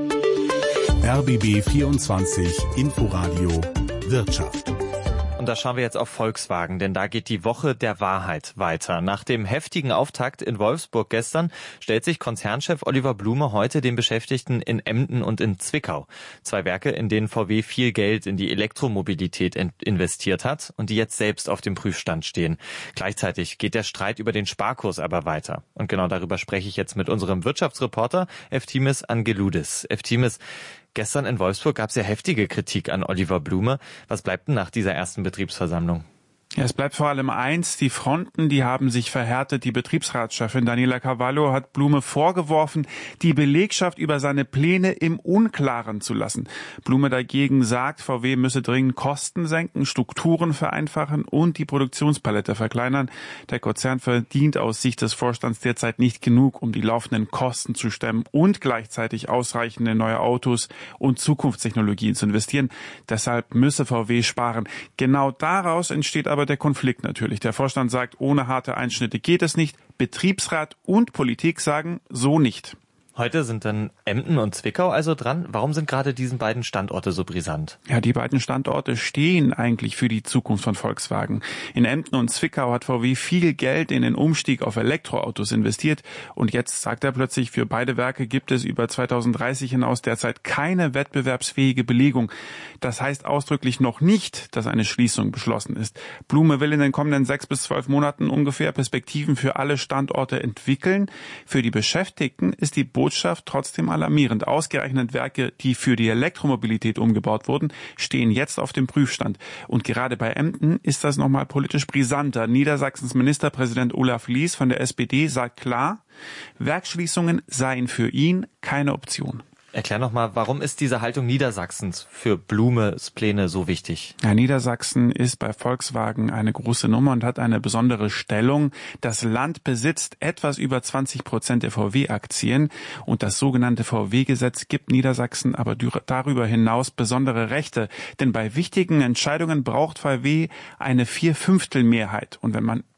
R B B vierundzwanzig Inforadio Wirtschaft. Und da schauen wir jetzt auf Volkswagen, denn da geht die Woche der Wahrheit weiter. Nach dem heftigen Auftakt in Wolfsburg gestern stellt sich Konzernchef Oliver Blume heute den Beschäftigten in Emden und in Zwickau. Zwei Werke, in denen V W viel Geld in die Elektromobilität investiert hat und die jetzt selbst auf dem Prüfstand stehen. Gleichzeitig geht der Streit über den Sparkurs aber weiter. Und genau darüber spreche ich jetzt mit unserem Wirtschaftsreporter Eftimis Angeloudis. Eftimis, gestern in Wolfsburg gab es ja heftige Kritik an Oliver Blume. Was bleibt denn nach dieser ersten Betriebsversammlung? Ja, es bleibt vor allem eins, die Fronten, die haben sich verhärtet. Die Betriebsratschefin Daniela Cavallo hat Blume vorgeworfen, die Belegschaft über seine Pläne im Unklaren zu lassen. Blume dagegen sagt, V W müsse dringend Kosten senken, Strukturen vereinfachen und die Produktionspalette verkleinern. Der Konzern verdient aus Sicht des Vorstands derzeit nicht genug, um die laufenden Kosten zu stemmen und gleichzeitig ausreichende neue Autos und Zukunftstechnologien zu investieren. Deshalb müsse V W sparen. Genau daraus entsteht aber der Konflikt natürlich. Der Vorstand sagt, ohne harte Einschnitte geht es nicht. Betriebsrat und Politik sagen, so nicht. Heute sind dann Emden und Zwickau also dran. Warum sind gerade diese beiden Standorte so brisant? Ja, die beiden Standorte stehen eigentlich für die Zukunft von Volkswagen. In Emden und Zwickau hat V W viel Geld in den Umstieg auf Elektroautos investiert. Und jetzt sagt er plötzlich, für beide Werke gibt es über zweitausenddreißig hinaus derzeit keine wettbewerbsfähige Belegung. Das heißt ausdrücklich noch nicht, dass eine Schließung beschlossen ist. Blume will in den kommenden sechs bis zwölf Monaten ungefähr Perspektiven für alle Standorte entwickeln. Für die Beschäftigten ist die Botschaft trotzdem alarmierend. Ausgerechnet Werke, die für die Elektromobilität umgebaut wurden, stehen jetzt auf dem Prüfstand. Und gerade bei Emden ist das nochmal politisch brisanter. Niedersachsens Ministerpräsident Olaf Lies von der S P D sagt klar, Werksschließungen seien für ihn keine Option. Erklär noch mal, warum ist diese Haltung Niedersachsens für Blumes Pläne so wichtig? Ja, Niedersachsen ist bei Volkswagen eine große Nummer und hat eine besondere Stellung. Das Land besitzt etwas über zwanzig Prozent der V W-Aktien und das sogenannte V W-Gesetz gibt Niedersachsen aber darüber hinaus besondere Rechte. Denn bei wichtigen Entscheidungen braucht V W eine Vierfünftel-Mehrheit. Und wenn man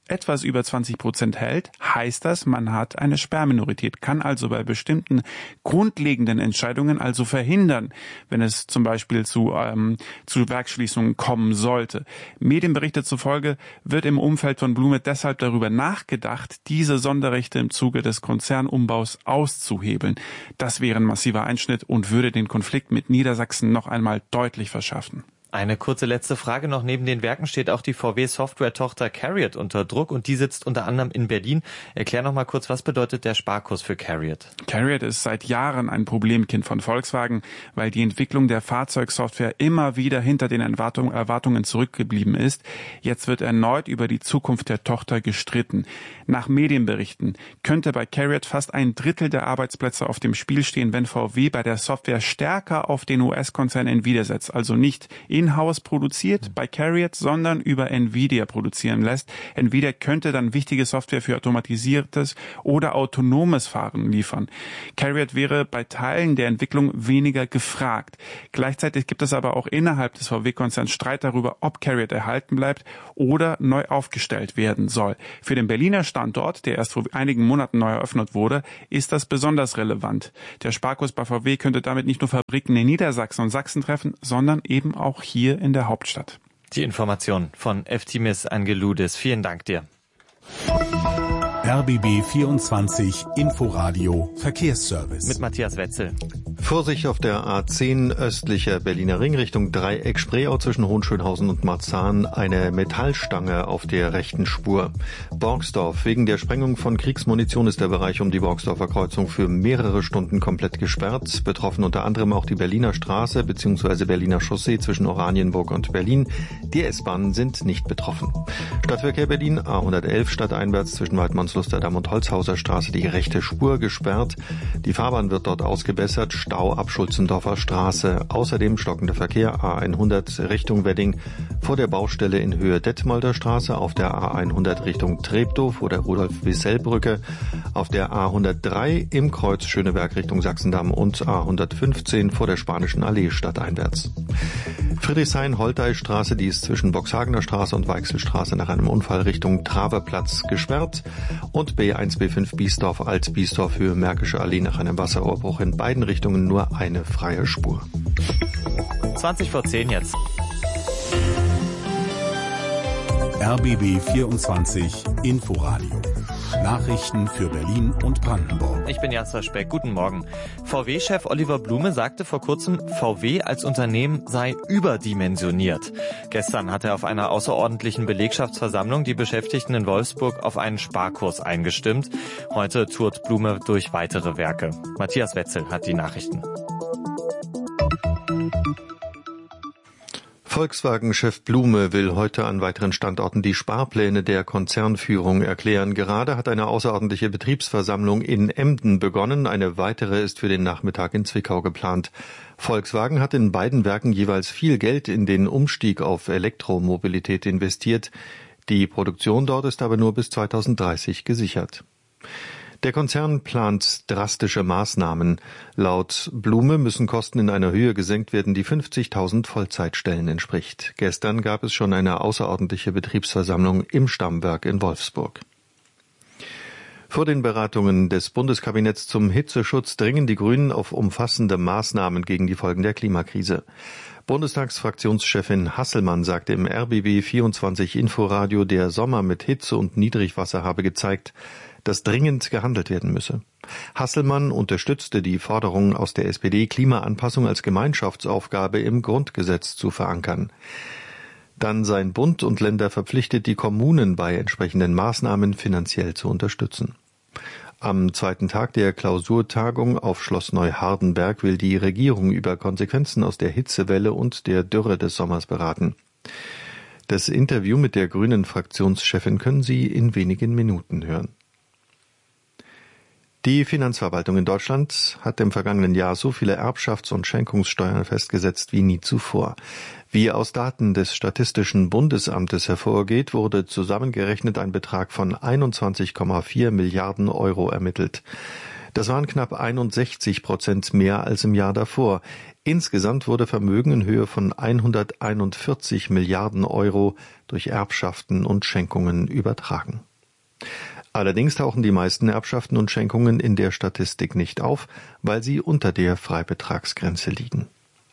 etwas über zwanzig Prozent hält, heißt das, man hat eine Sperrminorität, kann also bei bestimmten grundlegenden Entscheidungen also verhindern, wenn es zum Beispiel zu, ähm, zu Werksschließungen kommen sollte. Medienberichte zufolge wird im Umfeld von Blume deshalb darüber nachgedacht, diese Sonderrechte im Zuge des Konzernumbaus auszuhebeln. Das wäre ein massiver Einschnitt und würde den Konflikt mit Niedersachsen noch einmal deutlich verschärfen. Eine kurze letzte Frage noch. Neben den Werken steht auch die V W-Software-Tochter CARIAD unter Druck und die sitzt unter anderem in Berlin. Erklär noch mal kurz, was bedeutet der Sparkurs für CARIAD? CARIAD ist seit Jahren ein Problemkind von Volkswagen, weil die Entwicklung der Fahrzeugsoftware immer wieder hinter den Erwartungen zurückgeblieben ist. Jetzt wird erneut über die Zukunft der Tochter gestritten. Nach Medienberichten könnte bei CARIAD fast ein Drittel der Arbeitsplätze auf dem Spiel stehen, wenn V W bei der Software stärker auf den U S-Konzern Nvidia setzt, also nicht in-house produziert bei CARIAD, sondern über Nvidia produzieren lässt. Nvidia könnte dann wichtige Software für automatisiertes oder autonomes Fahren liefern. CARIAD wäre bei Teilen der Entwicklung weniger gefragt. Gleichzeitig gibt es aber auch innerhalb des V W-Konzerns Streit darüber, ob CARIAD erhalten bleibt oder neu aufgestellt werden soll. Für den Berliner Standort, der erst vor einigen Monaten neu eröffnet wurde, ist das besonders relevant. Der Sparkurs bei V W könnte damit nicht nur Fabriken in Niedersachsen und Sachsen treffen, sondern eben auch hier in der Hauptstadt. Die Information von Eftimis Angeloudis. Vielen Dank dir. R B B vierundzwanzig Inforadio Verkehrsservice. Mit Matthias Wetzel. Vorsicht auf der A zehn östlicher Berliner Ring Richtung Dreieck Spreeau zwischen Hohenschönhausen und Marzahn eine Metallstange auf der rechten Spur. Borgsdorf. Wegen der Sprengung von Kriegsmunition ist der Bereich um die Borgsdorfer Kreuzung für mehrere Stunden komplett gesperrt. Betroffen unter anderem auch die Berliner Straße bzw. Berliner Chaussee zwischen Oranienburg und Berlin. Die S-Bahnen sind nicht betroffen. Stadtverkehr Berlin A hundertelf stadteinwärts zwischen Weidmannslusterdamm und Holzhauser Straße die rechte Spur gesperrt. Die Fahrbahn wird dort ausgebessert. Stau ab Schulzendorfer Straße. Außerdem stockender Verkehr A hundert Richtung Wedding vor der Baustelle in Höhe Detmolder Straße, auf der A hundert Richtung Treptow vor der Rudolf-Wissell-Brücke, auf der A hundertdrei im Kreuz Schöneberg Richtung Sachsendamm und A hundertfünfzehn vor der Spanischen Allee stadteinwärts. Friedrichshain-Holtei-Straße, die ist zwischen Boxhagener Straße und Weichselstraße nach einem Unfall Richtung Traverplatz gesperrt und B eins B fünf Biesdorf Alt-Biesdorf Höhe Märkische Allee nach einem Wasserrohrbruch in beiden Richtungen nur eine freie Spur. zwanzig vor zehn jetzt. R B B vierundzwanzig Inforadio. Nachrichten für Berlin und Brandenburg. Ich bin Jasper Speck. Guten Morgen. V W-Chef Oliver Blume sagte vor kurzem, V W als Unternehmen sei überdimensioniert. Gestern hat er auf einer außerordentlichen Belegschaftsversammlung die Beschäftigten in Wolfsburg auf einen Sparkurs eingestimmt. Heute tourt Blume durch weitere Werke. Matthias Wetzel hat die Nachrichten. Volkswagen-Chef Blume will heute an weiteren Standorten die Sparpläne der Konzernführung erklären. Gerade hat eine außerordentliche Betriebsversammlung in Emden begonnen. Eine weitere ist für den Nachmittag in Zwickau geplant. Volkswagen hat in beiden Werken jeweils viel Geld in den Umstieg auf Elektromobilität investiert. Die Produktion dort ist aber nur bis zweitausenddreißig gesichert. Der Konzern plant drastische Maßnahmen. Laut Blume müssen Kosten in einer Höhe gesenkt werden, die fünfzigtausend Vollzeitstellen entspricht. Gestern gab es schon eine außerordentliche Betriebsversammlung im Stammwerk in Wolfsburg. Vor den Beratungen des Bundeskabinetts zum Hitzeschutz dringen die Grünen auf umfassende Maßnahmen gegen die Folgen der Klimakrise. Bundestagsfraktionschefin Hasselmann sagte im R B B vierundzwanzig Inforadio, der Sommer mit Hitze und Niedrigwasser habe gezeigt, dass dringend gehandelt werden müsse. Hasselmann unterstützte die Forderung aus der S P D, Klimaanpassung als Gemeinschaftsaufgabe im Grundgesetz zu verankern. Dann seien Bund und Länder verpflichtet, die Kommunen bei entsprechenden Maßnahmen finanziell zu unterstützen. Am zweiten Tag der Klausurtagung auf Schloss Neuhardenberg will die Regierung über Konsequenzen aus der Hitzewelle und der Dürre des Sommers beraten. Das Interview mit der grünen Fraktionschefin können Sie in wenigen Minuten hören. Die Finanzverwaltung in Deutschland hat im vergangenen Jahr so viele Erbschafts- und Schenkungssteuern festgesetzt wie nie zuvor. Wie aus Daten des Statistischen Bundesamtes hervorgeht, wurde zusammengerechnet ein Betrag von einundzwanzig Komma vier Milliarden Euro ermittelt. Das waren knapp einundsechzig Prozent mehr als im Jahr davor. Insgesamt wurde Vermögen in Höhe von hunderteinundvierzig Milliarden Euro durch Erbschaften und Schenkungen übertragen. Allerdings tauchen die meisten Erbschaften und Schenkungen in der Statistik nicht auf, weil sie unter der Freibetragsgrenze liegen.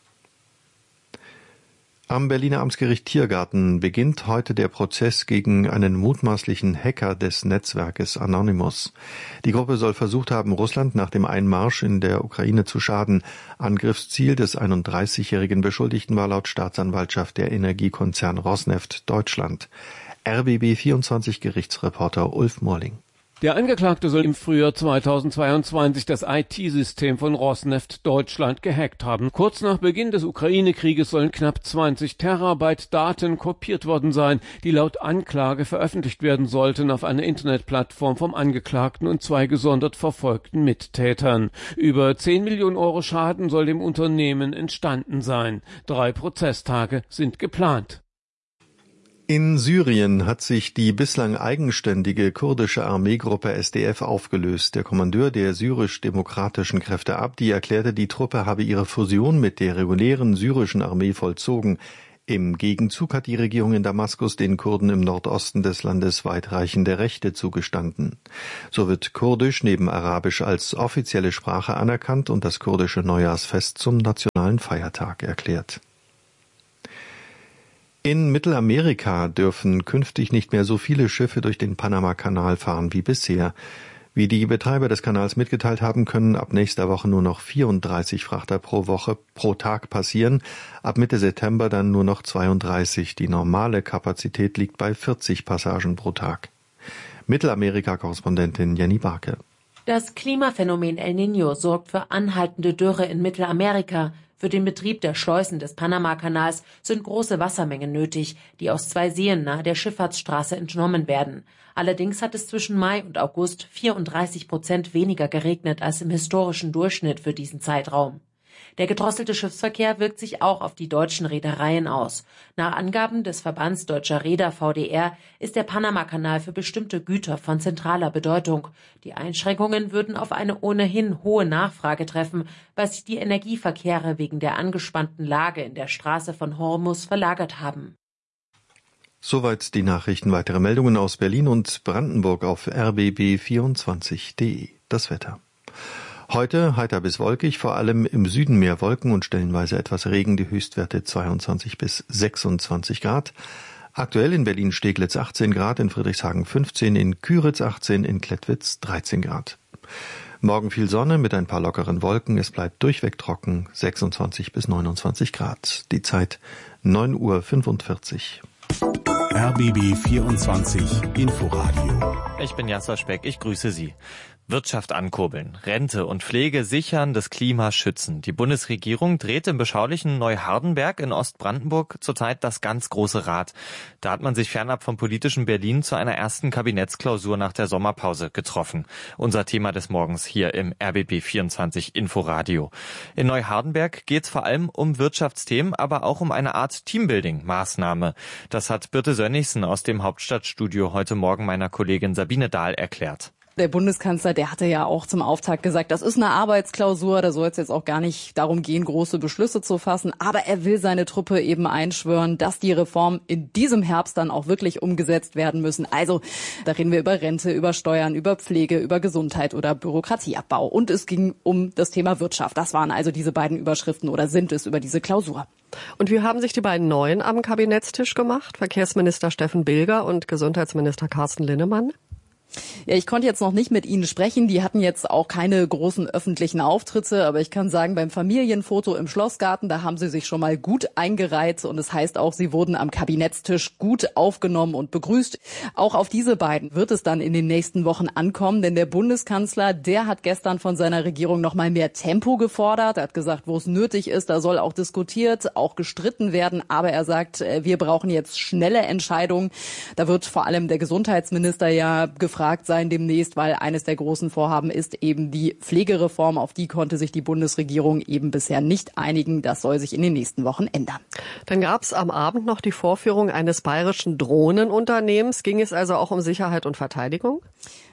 Am Berliner Amtsgericht Tiergarten beginnt heute der Prozess gegen einen mutmaßlichen Hacker des Netzwerkes Anonymous. Die Gruppe soll versucht haben, Russland nach dem Einmarsch in der Ukraine zu schaden. Angriffsziel des einunddreißigjährigen Beschuldigten war laut Staatsanwaltschaft der Energiekonzern Rosneft Deutschland. R B B vierundzwanzig Gerichtsreporter Ulf Morling. Der Angeklagte soll im Frühjahr zweitausendzweiundzwanzig das I T-System von Rosneft Deutschland gehackt haben. Kurz nach Beginn des Ukraine-Krieges sollen knapp zwanzig Terabyte Daten kopiert worden sein, die laut Anklage veröffentlicht werden sollten auf einer Internetplattform vom Angeklagten und zwei gesondert verfolgten Mittätern. Über zehn Millionen Euro Schaden soll dem Unternehmen entstanden sein. Drei Prozesstage sind geplant. In Syrien hat sich die bislang eigenständige kurdische Armeegruppe S D F aufgelöst. Der Kommandeur der syrisch-demokratischen Kräfte Abdi erklärte, die Truppe habe ihre Fusion mit der regulären syrischen Armee vollzogen. Im Gegenzug hat die Regierung in Damaskus den Kurden im Nordosten des Landes weitreichende Rechte zugestanden. So wird Kurdisch neben Arabisch als offizielle Sprache anerkannt und das kurdische Neujahrsfest zum nationalen Feiertag erklärt. In Mittelamerika dürfen künftig nicht mehr so viele Schiffe durch den Panama-Kanal fahren wie bisher. Wie die Betreiber des Kanals mitgeteilt haben, können ab nächster Woche nur noch vierunddreißig Frachter pro Woche pro Tag passieren, ab Mitte September dann nur noch zweiunddreißig. Die normale Kapazität liegt bei vierzig Passagen pro Tag. Mittelamerika-Korrespondentin Jenny Barke. Das Klimaphänomen El Niño sorgt für anhaltende Dürre in Mittelamerika. Für den Betrieb der Schleusen des Panama-Kanals sind große Wassermengen nötig, die aus zwei Seen nahe der Schifffahrtsstraße entnommen werden. Allerdings hat es zwischen Mai und August vierunddreißig Prozent weniger geregnet als im historischen Durchschnitt für diesen Zeitraum. Der gedrosselte Schiffsverkehr wirkt sich auch auf die deutschen Reedereien aus. Nach Angaben des Verbands Deutscher Reeder V D R ist der Panama-Kanal für bestimmte Güter von zentraler Bedeutung. Die Einschränkungen würden auf eine ohnehin hohe Nachfrage treffen, weil sich die Energieverkehre wegen der angespannten Lage in der Straße von Hormuz verlagert haben. Soweit die Nachrichten. Weitere Meldungen aus Berlin und Brandenburg auf r b b vierundzwanzig punkt de. Das Wetter. Heute heiter bis wolkig, vor allem im Süden mehr Wolken und stellenweise etwas Regen, die Höchstwerte zweiundzwanzig bis sechsundzwanzig Grad. Aktuell in Berlin-Steglitz achtzehn Grad, in Friedrichshagen fünfzehn, in Küritz achtzehn, in Klettwitz dreizehn Grad. Morgen viel Sonne mit ein paar lockeren Wolken, es bleibt durchweg trocken, sechsundzwanzig bis neunundzwanzig Grad. Die Zeit neun Uhr fünfundvierzig. R B B vierundzwanzig Inforadio. Ich bin Jasper Speck, ich grüße Sie. Wirtschaft ankurbeln, Rente und Pflege sichern, das Klima schützen. Die Bundesregierung dreht im beschaulichen Neuhardenberg in Ostbrandenburg zurzeit das ganz große Rad. Da hat man sich fernab vom politischen Berlin zu einer ersten Kabinettsklausur nach der Sommerpause getroffen. Unser Thema des Morgens hier im R B B vierundzwanzig Inforadio. In Neuhardenberg geht es vor allem um Wirtschaftsthemen, aber auch um eine Art Teambuilding-Maßnahme. Das hat Birte Sönnigsen aus dem Hauptstadtstudio heute Morgen meiner Kollegin Sabine Dahl erklärt. Der Bundeskanzler, der hatte ja auch zum Auftakt gesagt, das ist eine Arbeitsklausur, da soll es jetzt auch gar nicht darum gehen, große Beschlüsse zu fassen. Aber er will seine Truppe eben einschwören, dass die Reformen in diesem Herbst dann auch wirklich umgesetzt werden müssen. Also da reden wir über Rente, über Steuern, über Pflege, über Gesundheit oder Bürokratieabbau. Und es ging um das Thema Wirtschaft. Das waren also diese beiden Überschriften oder sind es über diese Klausur. Und wie haben sich die beiden Neuen am Kabinettstisch gemacht? Verkehrsminister Steffen Bilger und Gesundheitsminister Carsten Linnemann? Ja, ich konnte jetzt noch nicht mit Ihnen sprechen. Die hatten jetzt auch keine großen öffentlichen Auftritte. Aber ich kann sagen, beim Familienfoto im Schlossgarten, da haben sie sich schon mal gut eingereiht. Und es heißt auch, sie wurden am Kabinettstisch gut aufgenommen und begrüßt. Auch auf diese beiden wird es dann in den nächsten Wochen ankommen. Denn der Bundeskanzler, der hat gestern von seiner Regierung noch mal mehr Tempo gefordert. Er hat gesagt, wo es nötig ist, da soll auch diskutiert, auch gestritten werden. Aber er sagt, wir brauchen jetzt schnelle Entscheidungen. Da wird vor allem der Gesundheitsminister ja gefragt sein demnächst, weil eines der großen Vorhaben ist eben die Pflegereform. Auf die konnte sich die Bundesregierung eben bisher nicht einigen. Das soll sich in den nächsten Wochen ändern. Dann gab es am Abend noch die Vorführung eines bayerischen Drohnenunternehmens. Ging es also auch um Sicherheit und Verteidigung?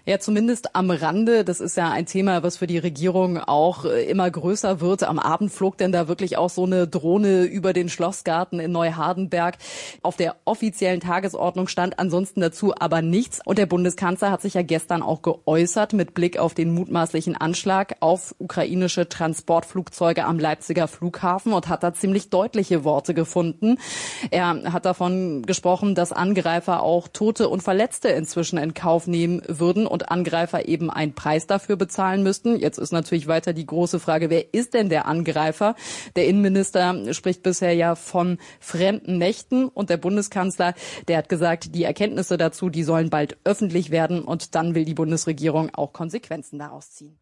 Ja, zumindest am Rande. Das ist ja ein Thema, was für die Regierung auch immer größer wird. Am Abend flog denn da wirklich auch so eine Drohne über den Schlossgarten in Neuhardenberg. Auf der offiziellen Tagesordnung stand ansonsten dazu aber nichts. Und der Bundeskanzler hat sich ja gestern auch geäußert mit Blick auf den mutmaßlichen Anschlag auf ukrainische Transportflugzeuge am Leipziger Flughafen und hat da ziemlich deutliche Worte gefunden. Er hat davon gesprochen, dass Angreifer auch Tote und Verletzte inzwischen in Kauf nehmen würden und Angreifer eben einen Preis dafür bezahlen müssten. Jetzt ist natürlich weiter die große Frage, wer ist denn der Angreifer? Der Innenminister spricht bisher ja von fremden Mächten und der Bundeskanzler, der hat gesagt, die Erkenntnisse dazu, die sollen bald öffentlich werden und dann will die Bundesregierung auch Konsequenzen daraus ziehen.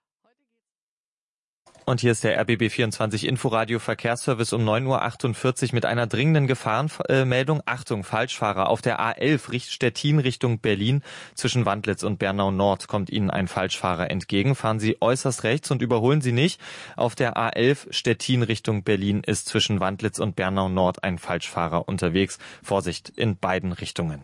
Und hier ist der R B B vierundzwanzig Inforadio Verkehrsservice um neun Uhr achtundvierzig mit einer dringenden Gefahrenmeldung. Achtung, Falschfahrer. Auf der A elf Stettin Richtung Berlin zwischen Wandlitz und Bernau Nord kommt Ihnen ein Falschfahrer entgegen. Fahren Sie äußerst rechts und überholen Sie nicht. Auf der A elf Stettin Richtung Berlin ist zwischen Wandlitz und Bernau Nord ein Falschfahrer unterwegs. Vorsicht in beiden Richtungen.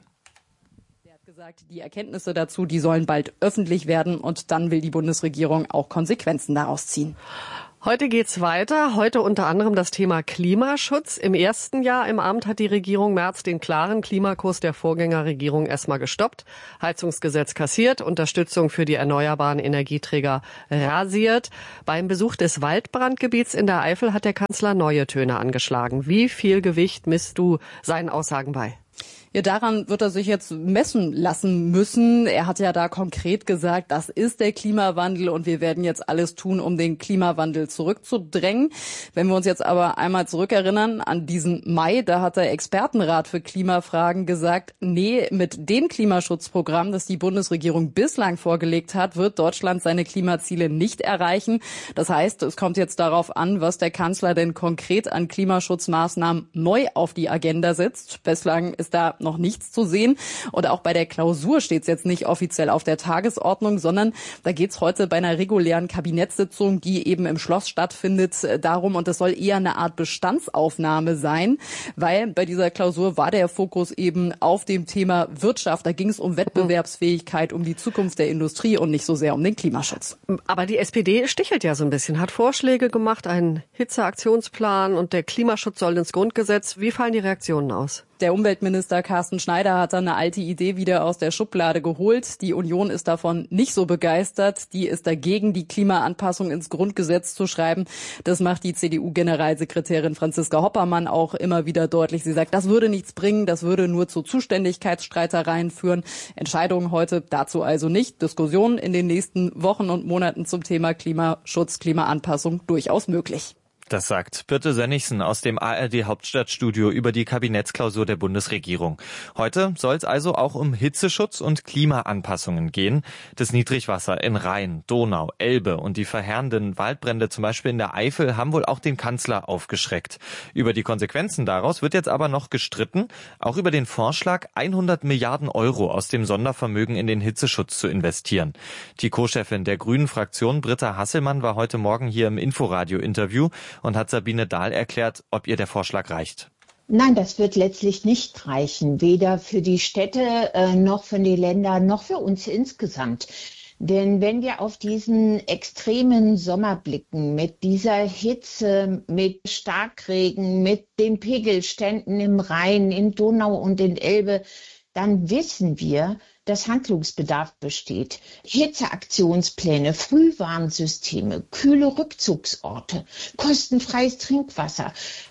Gesagt, die Erkenntnisse dazu, die sollen bald öffentlich werden und dann will die Bundesregierung auch Konsequenzen daraus ziehen. Heute geht's weiter. Heute unter anderem das Thema Klimaschutz. Im ersten Jahr im Amt hat die Regierung Merz den klaren Klimakurs der Vorgängerregierung erstmal gestoppt. Heizungsgesetz kassiert, Unterstützung für die erneuerbaren Energieträger rasiert. Beim Besuch des Waldbrandgebiets in der Eifel hat der Kanzler neue Töne angeschlagen. Wie viel Gewicht misst du seinen Aussagen bei? Ja, daran wird er sich jetzt messen lassen müssen. Er hat ja da konkret gesagt, das ist der Klimawandel und wir werden jetzt alles tun, um den Klimawandel zurückzudrängen. Wenn wir uns jetzt aber einmal zurückerinnern an diesen Mai, da hat der Expertenrat für Klimafragen gesagt, nee, mit dem Klimaschutzprogramm, das die Bundesregierung bislang vorgelegt hat, wird Deutschland seine Klimaziele nicht erreichen. Das heißt, es kommt jetzt darauf an, was der Kanzler denn konkret an Klimaschutzmaßnahmen neu auf die Agenda setzt. Bislang ist da noch nichts zu sehen. Und auch bei der Klausur steht es jetzt nicht offiziell auf der Tagesordnung, sondern da geht es heute bei einer regulären Kabinettssitzung, die eben im Schloss stattfindet, darum, und das soll eher eine Art Bestandsaufnahme sein, weil bei dieser Klausur war der Fokus eben auf dem Thema Wirtschaft. Da ging es um Wettbewerbsfähigkeit, um die Zukunft der Industrie und nicht so sehr um den Klimaschutz. Aber die S P D stichelt ja so ein bisschen, hat Vorschläge gemacht, einen Hitzeaktionsplan und der Klimaschutz soll ins Grundgesetz. Wie fallen die Reaktionen aus? Der Umweltminister Carsten Schneider hat dann eine alte Idee wieder aus der Schublade geholt. Die Union ist davon nicht so begeistert. Die ist dagegen, die Klimaanpassung ins Grundgesetz zu schreiben. Das macht die C D U-Generalsekretärin Franziska Hoppermann auch immer wieder deutlich. Sie sagt, das würde nichts bringen, das würde nur zu Zuständigkeitsstreitereien führen. Entscheidungen heute dazu also nicht. Diskussionen in den nächsten Wochen und Monaten zum Thema Klimaschutz, Klimaanpassung durchaus möglich. Das sagt Birte Sönnigsen aus dem A R D Hauptstadtstudio über die Kabinettsklausur der Bundesregierung. Heute soll es also auch um Hitzeschutz und Klimaanpassungen gehen. Das Niedrigwasser in Rhein, Donau, Elbe und die verheerenden Waldbrände zum Beispiel in der Eifel haben wohl auch den Kanzler aufgeschreckt. Über die Konsequenzen daraus wird jetzt aber noch gestritten, auch über den Vorschlag, hundert Milliarden Euro aus dem Sondervermögen in den Hitzeschutz zu investieren. Die Co-Chefin der Grünen-Fraktion, Britta Hasselmann, war heute Morgen hier im Inforadio-Interview und hat Sabine Dahl erklärt, ob ihr der Vorschlag reicht. Nein, das wird letztlich nicht reichen, weder für die Städte äh, noch für die Länder noch für uns insgesamt. Denn wenn wir auf diesen extremen Sommer blicken, mit dieser Hitze, mit Starkregen, mit den Pegelständen im Rhein, in Donau und in Elbe, dann wissen wir, dass Handlungsbedarf besteht. Hitzeaktionspläne, Frühwarnsysteme, kühle Rückzugsorte, kostenfreies Trinkwasser,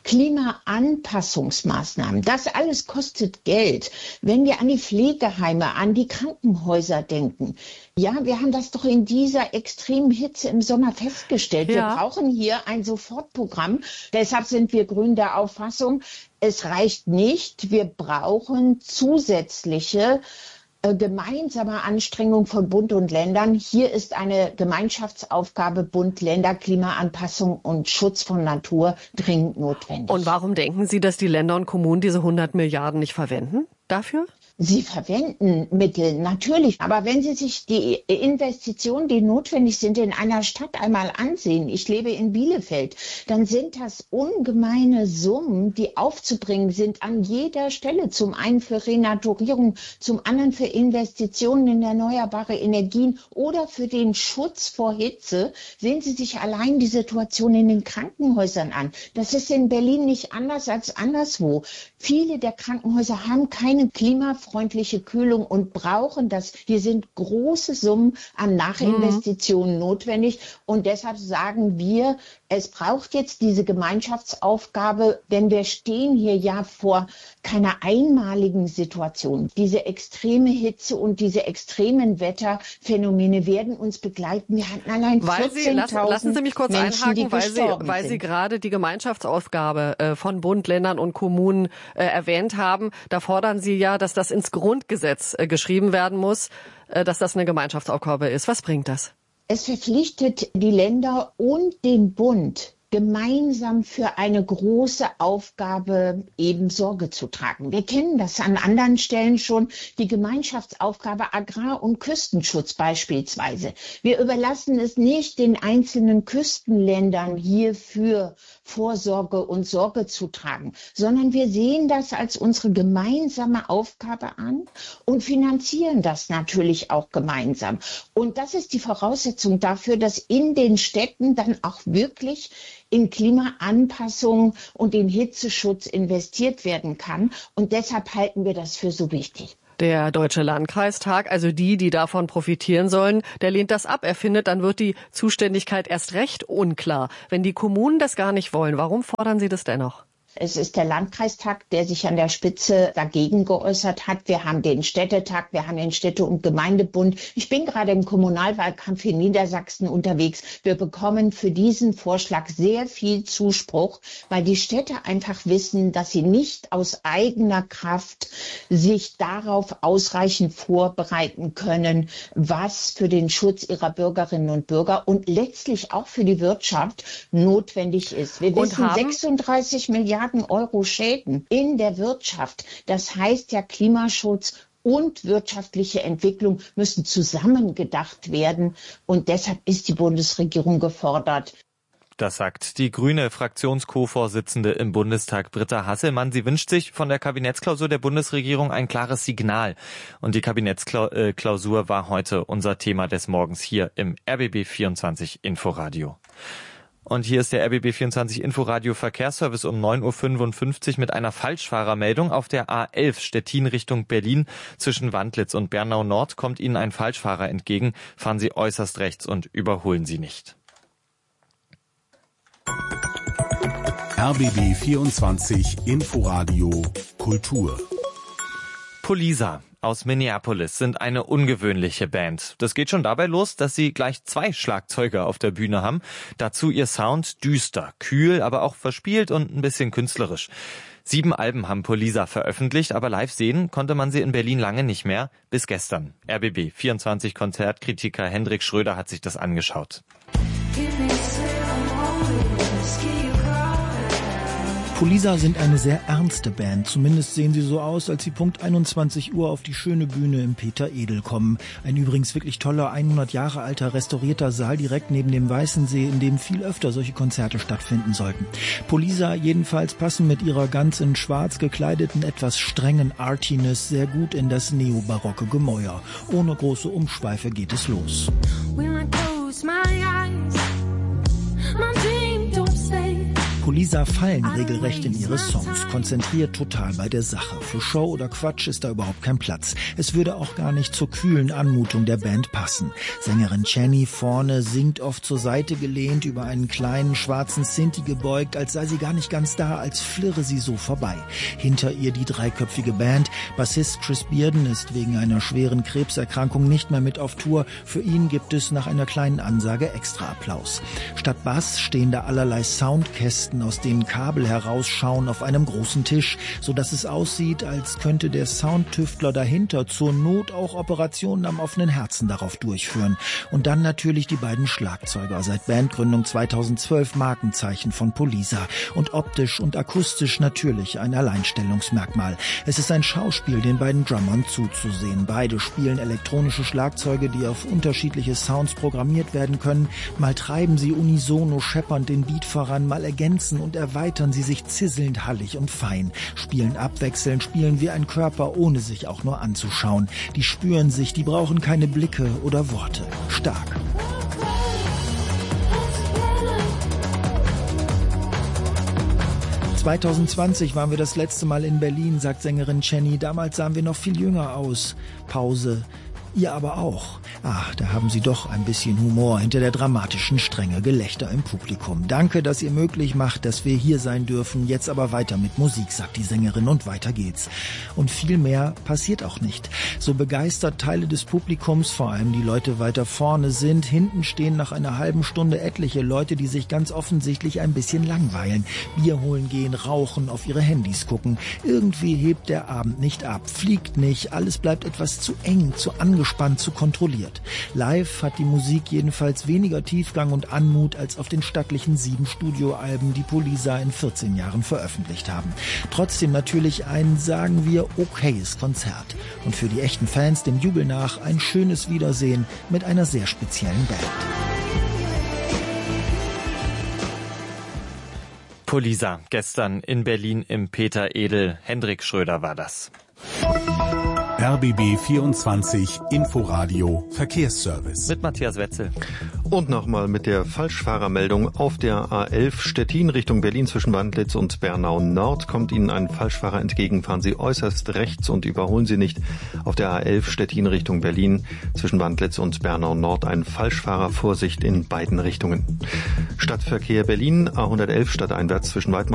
Klimaanpassungsmaßnahmen, das alles kostet Geld. Wenn wir an die Pflegeheime, an die Krankenhäuser denken, ja, wir haben das doch in dieser extremen Hitze im Sommer festgestellt. Ja. Wir brauchen hier ein Sofortprogramm. Deshalb sind wir Grünen der Auffassung, es reicht nicht. Wir brauchen zusätzliche gemeinsame Anstrengung von Bund und Ländern. Hier ist eine Gemeinschaftsaufgabe Bund, Länder, Klimaanpassung und Schutz von Natur dringend notwendig. Und warum denken Sie, dass die Länder und Kommunen diese hundert Milliarden nicht verwenden dafür? Sie verwenden Mittel, natürlich. Aber wenn Sie sich die Investitionen, die notwendig sind, in einer Stadt einmal ansehen, ich lebe in Bielefeld, dann sind das ungemeine Summen, die aufzubringen sind an jeder Stelle. Zum einen für Renaturierung, zum anderen für Investitionen in erneuerbare Energien oder für den Schutz vor Hitze. Sehen Sie sich allein die Situation in den Krankenhäusern an. Das ist in Berlin nicht anders als anderswo. Viele der Krankenhäuser haben keine klimafreundliche Kühlung und brauchen das. Hier sind große Summen an Nachinvestitionen mhm. notwendig. Und deshalb sagen wir, es braucht jetzt diese Gemeinschaftsaufgabe, denn wir stehen hier ja vor keiner einmaligen Situation. Diese extreme Hitze und diese extremen Wetterphänomene werden uns begleiten. Wir hatten allein vierzehntausend lassen, lassen Sie mich kurz Menschen, einhaken, weil Sie, weil sind. Sie gerade die Gemeinschaftsaufgabe äh, von Bund, Ländern und Kommunen äh, erwähnt haben. Da fordern Sie ja, dass das ins Grundgesetz äh, geschrieben werden muss, äh, dass das eine Gemeinschaftsaufgabe ist. Was bringt das? Es verpflichtet die Länder und den Bund, gemeinsam für eine große Aufgabe eben Sorge zu tragen. Wir kennen das an anderen Stellen schon, die Gemeinschaftsaufgabe Agrar- und Küstenschutz beispielsweise. Wir überlassen es nicht den einzelnen Küstenländern hierfür Vorsorge und Sorge zu tragen, sondern wir sehen das als unsere gemeinsame Aufgabe an und finanzieren das natürlich auch gemeinsam. Und das ist die Voraussetzung dafür, dass in den Städten dann auch wirklich in Klimaanpassung und in Hitzeschutz investiert werden kann. Und deshalb halten wir das für so wichtig. Der Deutsche Landkreistag, also die, die davon profitieren sollen, der lehnt das ab. Er findet, dann wird die Zuständigkeit erst recht unklar. Wenn die Kommunen das gar nicht wollen, warum fordern Sie das dennoch? Es ist der Landkreistag, der sich an der Spitze dagegen geäußert hat. Wir haben den Städtetag, wir haben den Städte- und Gemeindebund. Ich bin gerade im Kommunalwahlkampf in Niedersachsen unterwegs. Wir bekommen für diesen Vorschlag sehr viel Zuspruch, weil die Städte einfach wissen, dass sie nicht aus eigener Kraft sich darauf ausreichend vorbereiten können, was für den Schutz ihrer Bürgerinnen und Bürger und letztlich auch für die Wirtschaft notwendig ist. Wir wissen, sechsunddreißig Milliarden Euro Schäden in der Wirtschaft. Das heißt ja, Klimaschutz und wirtschaftliche Entwicklung müssen zusammengedacht werden. Und deshalb ist die Bundesregierung gefordert. Das sagt die grüne Fraktions-Co-Vorsitzende im Bundestag, Britta Hasselmann. Sie wünscht sich von der Kabinettsklausur der Bundesregierung ein klares Signal. Und die Kabinettsklausur war heute unser Thema des Morgens hier im R B B vierundzwanzig Inforadio. Und hier ist der R B B vierundzwanzig Inforadio Verkehrsservice um neun Uhr fünfundfünfzig mit einer Falschfahrermeldung. Auf der A elf Stettin Richtung Berlin zwischen Wandlitz und Bernau Nord kommt Ihnen ein Falschfahrer entgegen. Fahren Sie äußerst rechts und überholen Sie nicht. R B B vierundzwanzig Inforadio Kultur. Poliza aus Minneapolis sind eine ungewöhnliche Band. Das geht schon dabei los, dass sie gleich zwei Schlagzeuger auf der Bühne haben. Dazu ihr Sound düster, kühl, aber auch verspielt und ein bisschen künstlerisch. Sieben Alben haben Poliza veröffentlicht, aber live sehen konnte man sie in Berlin lange nicht mehr, bis gestern. R B B vierundzwanzig Konzertkritiker Hendrik Schröder hat sich das angeschaut. Poliza sind eine sehr ernste Band. Zumindest sehen sie so aus, als sie Punkt einundzwanzig Uhr auf die schöne Bühne im Peter Edel kommen. Ein übrigens wirklich toller, hundert Jahre alter, restaurierter Saal direkt neben dem Weißensee, in dem viel öfter solche Konzerte stattfinden sollten. Poliza jedenfalls passen mit ihrer ganz in schwarz gekleideten, etwas strengen Artiness sehr gut in das neobarocke Gemäuer. Ohne große Umschweife geht es los. Poliza fallen regelrecht in ihre Songs, konzentriert total bei der Sache. Für Show oder Quatsch ist da überhaupt kein Platz. Es würde auch gar nicht zur kühlen Anmutung der Band passen. Sängerin Jenny vorne singt oft zur Seite gelehnt, über einen kleinen schwarzen Sinti gebeugt, als sei sie gar nicht ganz da, als flirre sie so vorbei. Hinter ihr die dreiköpfige Band. Bassist Chris Bearden ist wegen einer schweren Krebserkrankung nicht mehr mit auf Tour. Für ihn gibt es nach einer kleinen Ansage extra Applaus. Statt Bass stehen da allerlei Soundkästen Schaltgeräten, aus denen Kabel herausschauen, auf einem großen Tisch, sodass es aussieht, als könnte der Soundtüftler dahinter zur Not auch Operationen am offenen Herzen darauf durchführen. Und dann natürlich die beiden Schlagzeuger, seit Bandgründung zweitausendzwölf Markenzeichen von Polisa und optisch und akustisch natürlich ein Alleinstellungsmerkmal. Es ist ein Schauspiel, den beiden Drummern zuzusehen. Beide spielen elektronische Schlagzeuge, die auf unterschiedliche Sounds programmiert werden können. Mal treiben sie unisono scheppernd den Beat voran, mal ergänzen und erweitern sie sich zisselnd, hallig und fein. Spielen abwechselnd, spielen wie ein Körper, ohne sich auch nur anzuschauen. Die spüren sich, die brauchen keine Blicke oder Worte. Stark. zweitausendzwanzig waren wir das letzte Mal in Berlin, sagt Sängerin Jenny. Damals sahen wir noch viel jünger aus. Pause. Ihr aber auch. Ach, da haben Sie doch ein bisschen Humor hinter der dramatischen Strenge, Gelächter im Publikum. Danke, dass ihr möglich macht, dass wir hier sein dürfen. Jetzt aber weiter mit Musik, sagt die Sängerin, und weiter geht's. Und viel mehr passiert auch nicht. So begeistert Teile des Publikums, vor allem die Leute weiter vorne sind, hinten stehen nach einer halben Stunde etliche Leute, die sich ganz offensichtlich ein bisschen langweilen. Bier holen gehen, rauchen, auf ihre Handys gucken. Irgendwie hebt der Abend nicht ab, fliegt nicht, alles bleibt etwas zu eng, zu angespannt, zu kontrolliert. Live hat die Musik jedenfalls weniger Tiefgang und Anmut als auf den stattlichen sieben Studioalben, die Polisa in vierzehn Jahren veröffentlicht haben. Trotzdem natürlich ein, sagen wir, okayes Konzert. Und für die echten Fans dem Jubel nach ein schönes Wiedersehen mit einer sehr speziellen Band. Polisa, gestern in Berlin im Peter Edel. Hendrik Schröder war das. R B B vierundzwanzig Inforadio Verkehrsservice. Mit Matthias Wetzel. Und nochmal mit der Falschfahrermeldung. Auf der A elf Stettin Richtung Berlin zwischen Wandlitz und Bernau Nord kommt Ihnen ein Falschfahrer entgegen. Fahren Sie äußerst rechts und überholen Sie nicht. Auf der A elf Stettin Richtung Berlin zwischen Wandlitz und Bernau Nord ein Falschfahrer. Vorsicht in beiden Richtungen. Stadtverkehr Berlin, A hundertelf stadteinwärts zwischen Weidmar